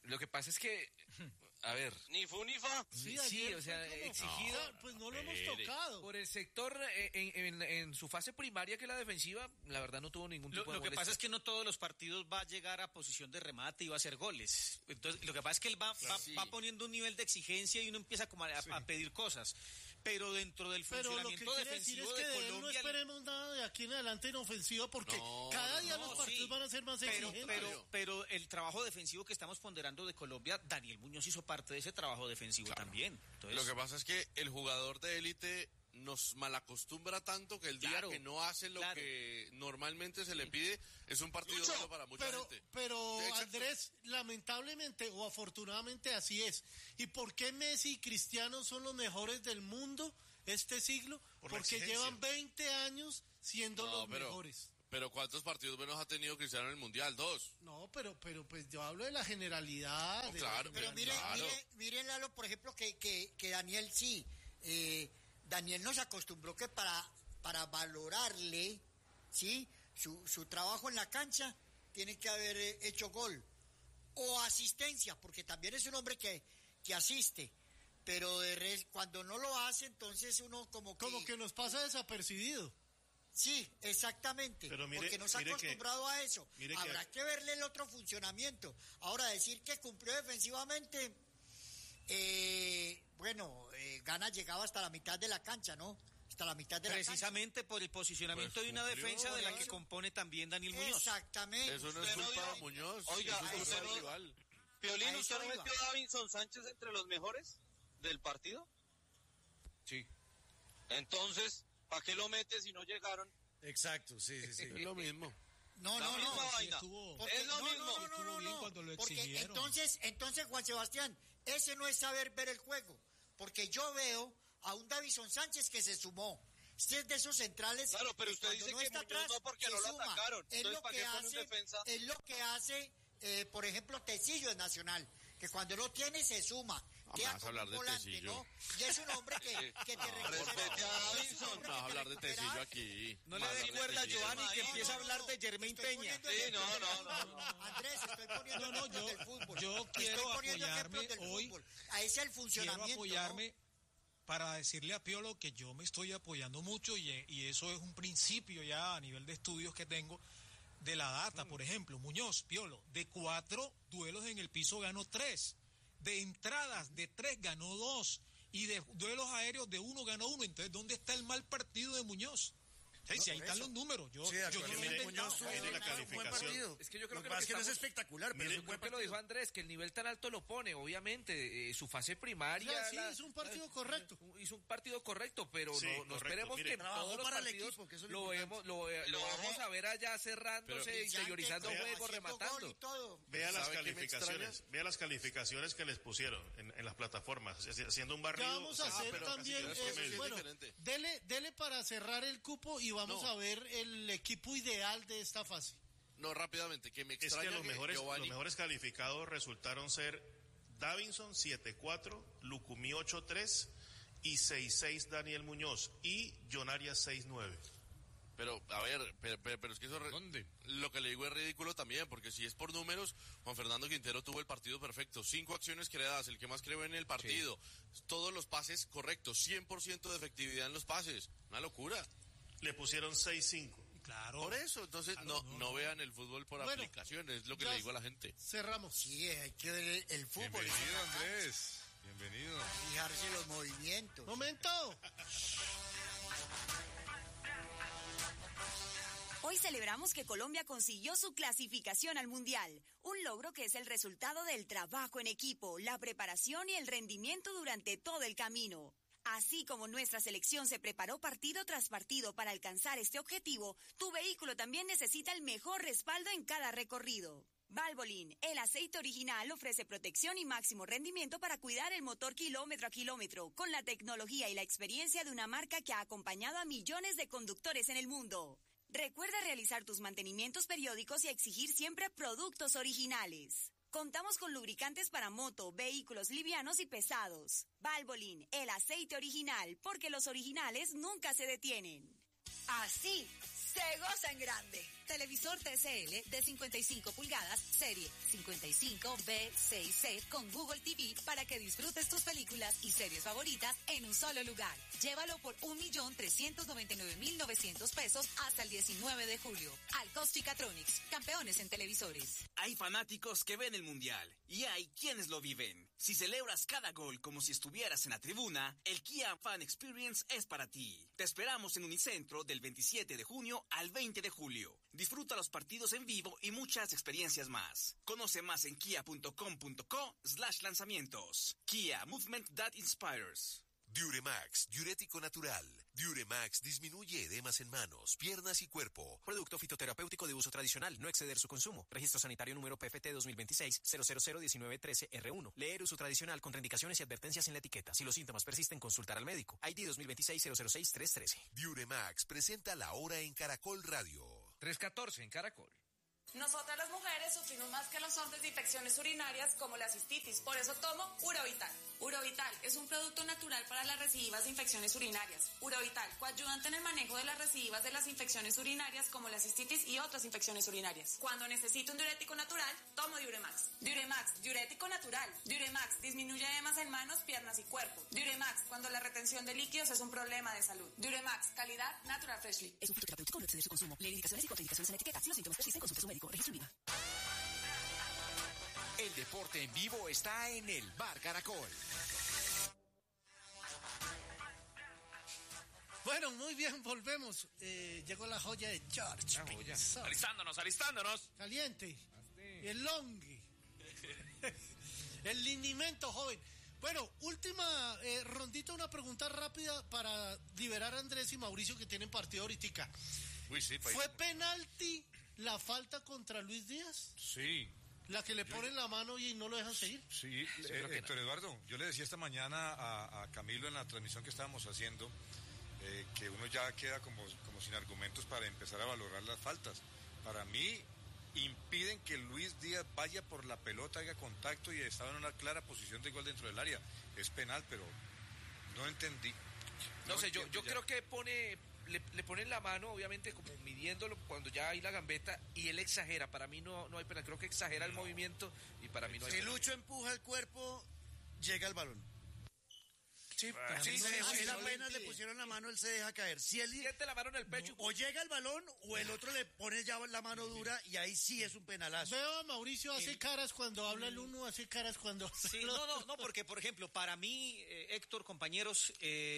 Lo que pasa es que, a ver. Ni fu ni fa. Sí, o sea, exigido. Pues no lo hemos tocado. Por el sector, en su fase primaria, que la defensiva, la verdad no tuvo ningún tipo de molestia. Lo que pasa es que no todos los partidos va a llegar a posición de remate y va a hacer goles. Entonces, lo que pasa es que él va poniendo un nivel de exigencia y uno empieza como a pedir cosas. Pero dentro del funcionamiento defensivo de Colombia... no esperemos nada de aquí en adelante en ofensiva porque cada día los partidos van a ser más exigentes. Pero el trabajo defensivo que estamos ponderando de Colombia, Daniel Muñoz hizo parte de ese trabajo defensivo también. Entonces, lo que pasa es que el jugador de élite nos malacostumbra tanto que el día que no hace lo que normalmente se le pide es un partido solo para mucha gente. Pero Andrés, lamentablemente o afortunadamente así es. ¿Y por qué Messi y Cristiano son los mejores del mundo este siglo? Porque llevan 20 años siendo los mejores. Pero ¿cuántos partidos buenos ha tenido Cristiano en el Mundial? 2. No, pero pues yo hablo de la generalidad. Pero miren Lalo, por ejemplo, que Daniel sí... Daniel nos acostumbró que para valorarle, ¿sí?, su trabajo en la cancha, tiene que haber hecho gol o asistencia, porque también es un hombre que asiste, pero cuando no lo hace, entonces uno como que nos pasa desapercibido. Sí, exactamente, pero porque nos ha acostumbrado a eso. Habrá que verle el otro funcionamiento. Ahora, decir que cumplió defensivamente... Gana llegaba hasta la mitad de la cancha, ¿no? Hasta la mitad de la cancha. Precisamente por el posicionamiento de una defensa de la que compone también Daniel Muñoz. Exactamente. Eso no es culpa de Muñoz. Oiga, Piolín, ¿usted no metió a Davinson Sánchez entre los mejores del partido? Sí. Entonces, ¿para qué lo mete si no llegaron? Exacto, sí. Es lo mismo. No. Es lo mismo. No. Porque entonces, Juan Sebastián, ese no es saber ver el juego. Porque yo veo a un Davinson Sánchez que se sumó. Este es de esos centrales. Claro, pero usted dice que Muñoz atrás, no porque no lo atacaron. Entonces, ¿para qué pone un defensa? Es lo que hace, por ejemplo, Tecillo en Nacional. Que cuando lo tiene se suma. Vamos a hablar de volante, Tecillo. ¿no? Y es un hombre que te respete a Davinson. Vamos a hablar de Tecillo aquí. No le dé cuerda a Giovanni que empieza a hablar de Germain Peña. Sí, no. Andrés, estoy poniendo ejemplos del fútbol. Yo quiero apoyarme hoy. Ahí es el funcionamiento. Quiero apoyarme para decirle a Piolo que yo me estoy apoyando mucho y eso es un principio ya a nivel de estudios que tengo de la data. Por ejemplo, Muñoz, Piolo, de 4 duelos en el piso ganó 3. De entradas de 3 ganó 2 y de duelos aéreos de 1 ganó 1. Entonces, ¿dónde está el mal partido de Muñoz? Si ahí están los números. Yo no Muñoz tiene la calificación. Es que yo creo que no es espectacular, pero es que lo dijo Andrés, que el nivel tan alto lo pone, obviamente, su fase primaria. Sí, hizo un partido correcto. Hizo un partido correcto, pero no esperemos que todos los partidos lo vamos a ver allá cerrándose, interiorizando juegos, rematando. Vea las calificaciones que les pusieron en las plataformas, haciendo un barrido. Ya vamos a hacer también, dele para cerrar el cupo y vamos a ver el equipo ideal de esta fase. No, rápidamente, que me extraña los mejores calificados resultaron ser Davinson 7-4, Lucumí 8-3 y 6-6 Daniel Muñoz y John Arias 6-9. Pero, a ver, pero es que eso... ¿Dónde? Lo que le digo es ridículo también, porque si es por números, Juan Fernando Quintero tuvo el partido perfecto, 5 acciones creadas, el que más creó en el partido, todos los pases correctos, 100% de efectividad en los pases, una locura. Le pusieron 6-5. Claro. Por eso, entonces no vean el fútbol por aplicaciones, es lo que le digo a la gente. Cerramos. Sí, hay que ver el fútbol. Bienvenido, Andrés. Bienvenido. Fijarse los movimientos. ¡Momento! Hoy celebramos que Colombia consiguió su clasificación al Mundial, un logro que es el resultado del trabajo en equipo, la preparación y el rendimiento durante todo el camino. Así como nuestra selección se preparó partido tras partido para alcanzar este objetivo, tu vehículo también necesita el mejor respaldo en cada recorrido. Valvoline, el aceite original, ofrece protección y máximo rendimiento para cuidar el motor kilómetro a kilómetro, con la tecnología y la experiencia de una marca que ha acompañado a millones de conductores en el mundo. Recuerda realizar tus mantenimientos periódicos y exigir siempre productos originales. Contamos con lubricantes para moto, vehículos livianos y pesados. Valvoline, el aceite original, porque los originales nunca se detienen. Así, se goza en grande. Televisor TCL de 55 pulgadas, serie 55B6C con Google TV para que disfrutes tus películas y series favoritas en un solo lugar. Llévalo por 1.399.900 pesos hasta el 19 de julio. Alcos-Ficatronics, campeones en televisores. Hay fanáticos que ven el Mundial y hay quienes lo viven. Si celebras cada gol como si estuvieras en la tribuna, el Kia Fan Experience es para ti. Te esperamos en Unicentro del 27 de junio al 20 de julio. Disfruta los partidos en vivo y muchas experiencias más. Conoce más en kia.com.co/lanzamientos. Kia, movement that inspires. Diuremax, diurético natural. Diuremax disminuye edemas en manos, piernas y cuerpo. Producto fitoterapéutico de uso tradicional, no exceder su consumo. Registro sanitario número PFT 2026-0001913R1. Leer uso tradicional, contraindicaciones y advertencias en la etiqueta. Si los síntomas persisten, consultar al médico. ID 2026-006-313. Diuremax presenta La Hora en Caracol Radio. 3:14 en Caracol. Nosotras las mujeres sufrimos más que los hombres de infecciones urinarias como la cistitis, por eso tomo Urovital. Urovital es un producto natural para las recidivas de infecciones urinarias. Urovital, coayudante en el manejo de las recidivas de las infecciones urinarias como la cistitis y otras infecciones urinarias. Cuando necesito un diurético natural, tomo Diuremax. Diuremax, diurético natural. Diuremax, disminuye edemas en manos, piernas y cuerpo. Diuremax, cuando la retención de líquidos es un problema de salud. Diuremax, calidad Natural Freshly. Es un fitoterapéutico, no exceder su consumo. Leer indicaciones y contraindicaciones en la etiqueta. Si los síntomas persisten, consulte a su médico. Registro IVA. El deporte en vivo está en el Bar Caracol. Bueno, muy bien, volvemos. Llegó la joya de George. Alistándonos. Caliente. El longue. El linimento, joven. Bueno, última rondita, una pregunta rápida para liberar a Andrés y Mauricio que tienen partido ahorita. Uy, sí, ¿Fue penalti la falta contra Luis Díaz? Sí. ¿La que le ponen la mano y no lo dejan seguir? Sí, Héctor Eduardo, yo le decía esta mañana a Camilo en la transmisión que estábamos haciendo que uno ya queda como sin argumentos para empezar a valorar las faltas. Para mí, impiden que Luis Díaz vaya por la pelota, haga contacto y estaba en una clara posición de gol dentro del área. Es penal, pero no entendí. No sé, yo creo que le ponen la mano, obviamente, como midiéndolo cuando ya hay la gambeta, y él exagera. Para mí no hay penal, creo que exagera el movimiento y para mí no hay si penal. Lucho empuja el cuerpo, llega el balón. Sí, él apenas le pusieron la mano, él se deja caer. Si él siente la mano en el pecho, o llega el balón o el otro le pone ya la mano dura y ahí sí es un penalazo. Veo a Mauricio hace caras cuando habla el uno, hace caras cuando... Sí, no, porque por ejemplo, para mí, Héctor, compañeros,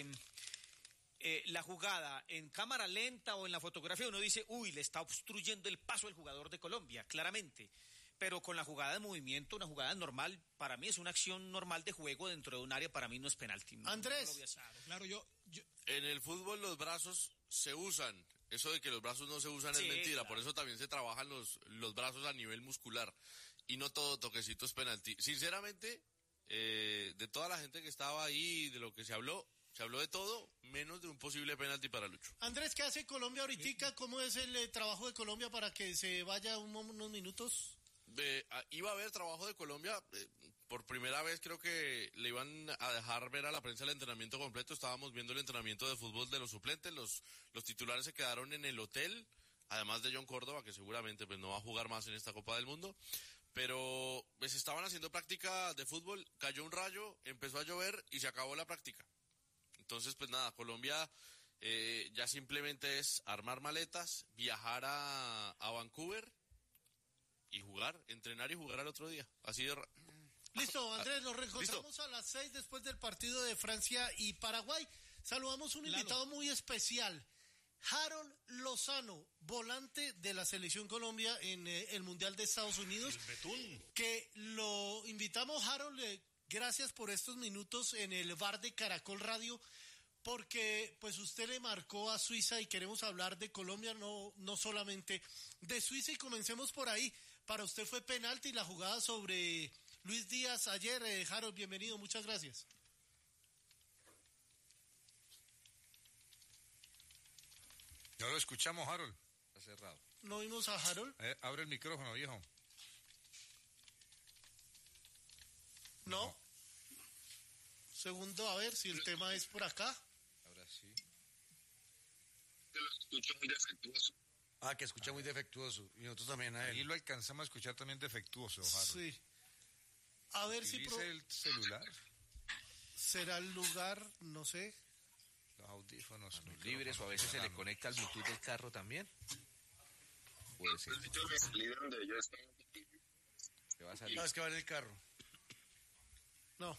la jugada en cámara lenta o en la fotografía uno dice, uy, le está obstruyendo el paso al jugador de Colombia, claramente. Pero con la jugada de movimiento, una jugada normal, para mí es una acción normal de juego dentro de un área, para mí no es penalti. Andrés. Claro, yo... En el fútbol los brazos se usan. Eso de que los brazos no se usan es mentira. Claro. Por eso también se trabajan los brazos a nivel muscular. Y no todo toquecito es penalti. Sinceramente, de toda la gente que estaba ahí, de lo que se habló de todo, menos de un posible penalti para Lucho. Andrés, ¿qué hace Colombia ahorita? ¿Cómo es el trabajo de Colombia para que se vaya unos minutos? Iba a haber trabajo de Colombia, por primera vez creo que le iban a dejar ver a la prensa el entrenamiento completo. Estábamos viendo el entrenamiento de fútbol de los suplentes, los titulares se quedaron en el hotel, además de John Córdoba, que seguramente pues no va a jugar más en esta Copa del Mundo, pero pues estaban haciendo práctica de fútbol, cayó un rayo, empezó a llover y se acabó la práctica. Entonces pues nada, Colombia ya simplemente es armar maletas, viajar a Vancouver y jugar, entrenar y jugar al otro día. Así de... Listo, Andrés, nos reencontramos a las 6 después del partido de Francia y Paraguay. Saludamos a un invitado muy especial, Harold Lozano, volante de la Selección Colombia en el Mundial de Estados Unidos. El Betún. Que lo invitamos, Harold, gracias por estos minutos en el bar de Caracol Radio, porque pues usted le marcó a Suiza y queremos hablar de Colombia, no solamente de Suiza, y comencemos por ahí. Para usted fue penalti la jugada sobre Luis Díaz ayer. Harold, bienvenido, muchas gracias. No lo escuchamos, Harold. Está cerrado. ¿No vimos a Harold? Abre el micrófono, viejo. No. Segundo, a ver si el tema es por acá. Ahora sí. Te lo escucho muy defectuoso. Ah, que escucha muy defectuoso. Y nosotros también a él. Y lo alcanzamos a escuchar también defectuoso, Harold. Sí. A ver si... el celular. ¿Será el lugar? No sé. Los audífonos. Libres, o a veces se le conecta al Bluetooth del carro también. Puede ser. No, es que va en el carro. No,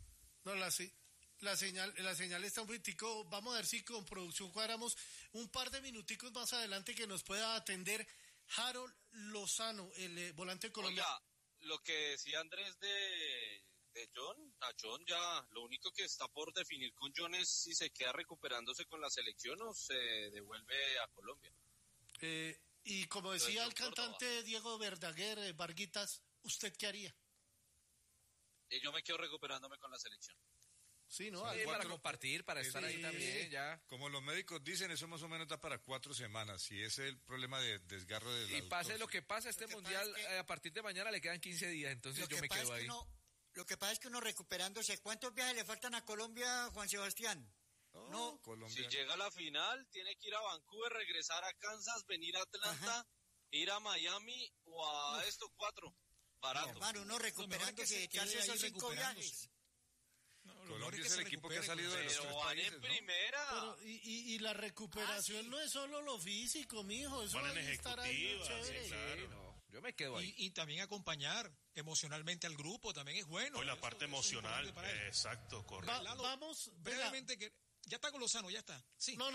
la señal está un poquitico. Vamos a ver si con producción cuadramos un par de minuticos más adelante que nos pueda atender Harold Lozano, el volante colombiano. Oiga, lo que decía Andrés de John, a John ya, lo único que está por definir con John es si se queda recuperándose con la selección o se devuelve a Colombia. Y como decía el cantante Diego Verdaguer, Varguitas, ¿usted qué haría? Yo me quedo recuperándome con la selección. Sí, ¿no? Para compartir, para estar ahí también, ya. Como los médicos dicen, eso más o menos da para 4 semanas, y ese es el problema de desgarro de la Y pase lo que pase, este mundial, a partir de mañana le quedan 15 días, entonces yo me quedo ahí. Lo que pasa es que uno recuperándose, ¿cuántos viajes le faltan a Colombia, Juan Sebastián? No, Colombia. Si llega a la final, tiene que ir a Vancouver, regresar a Kansas, venir a Atlanta, ir a Miami o a 4. Barato. Hermano, uno recuperándose, que hace esos 5 viajes. Colombia es el equipo que ha salido de los 3 países, en primera. Pero, y la recuperación no es solo lo físico, mijo. Eso van en es estar ahí chévere. Sí, claro. No, yo me quedo ahí. Y también acompañar emocionalmente al grupo también es bueno. La parte emocional, exacto, correcto. Vamos, brevemente, que ya está con Lozano, ya está. Sí. No,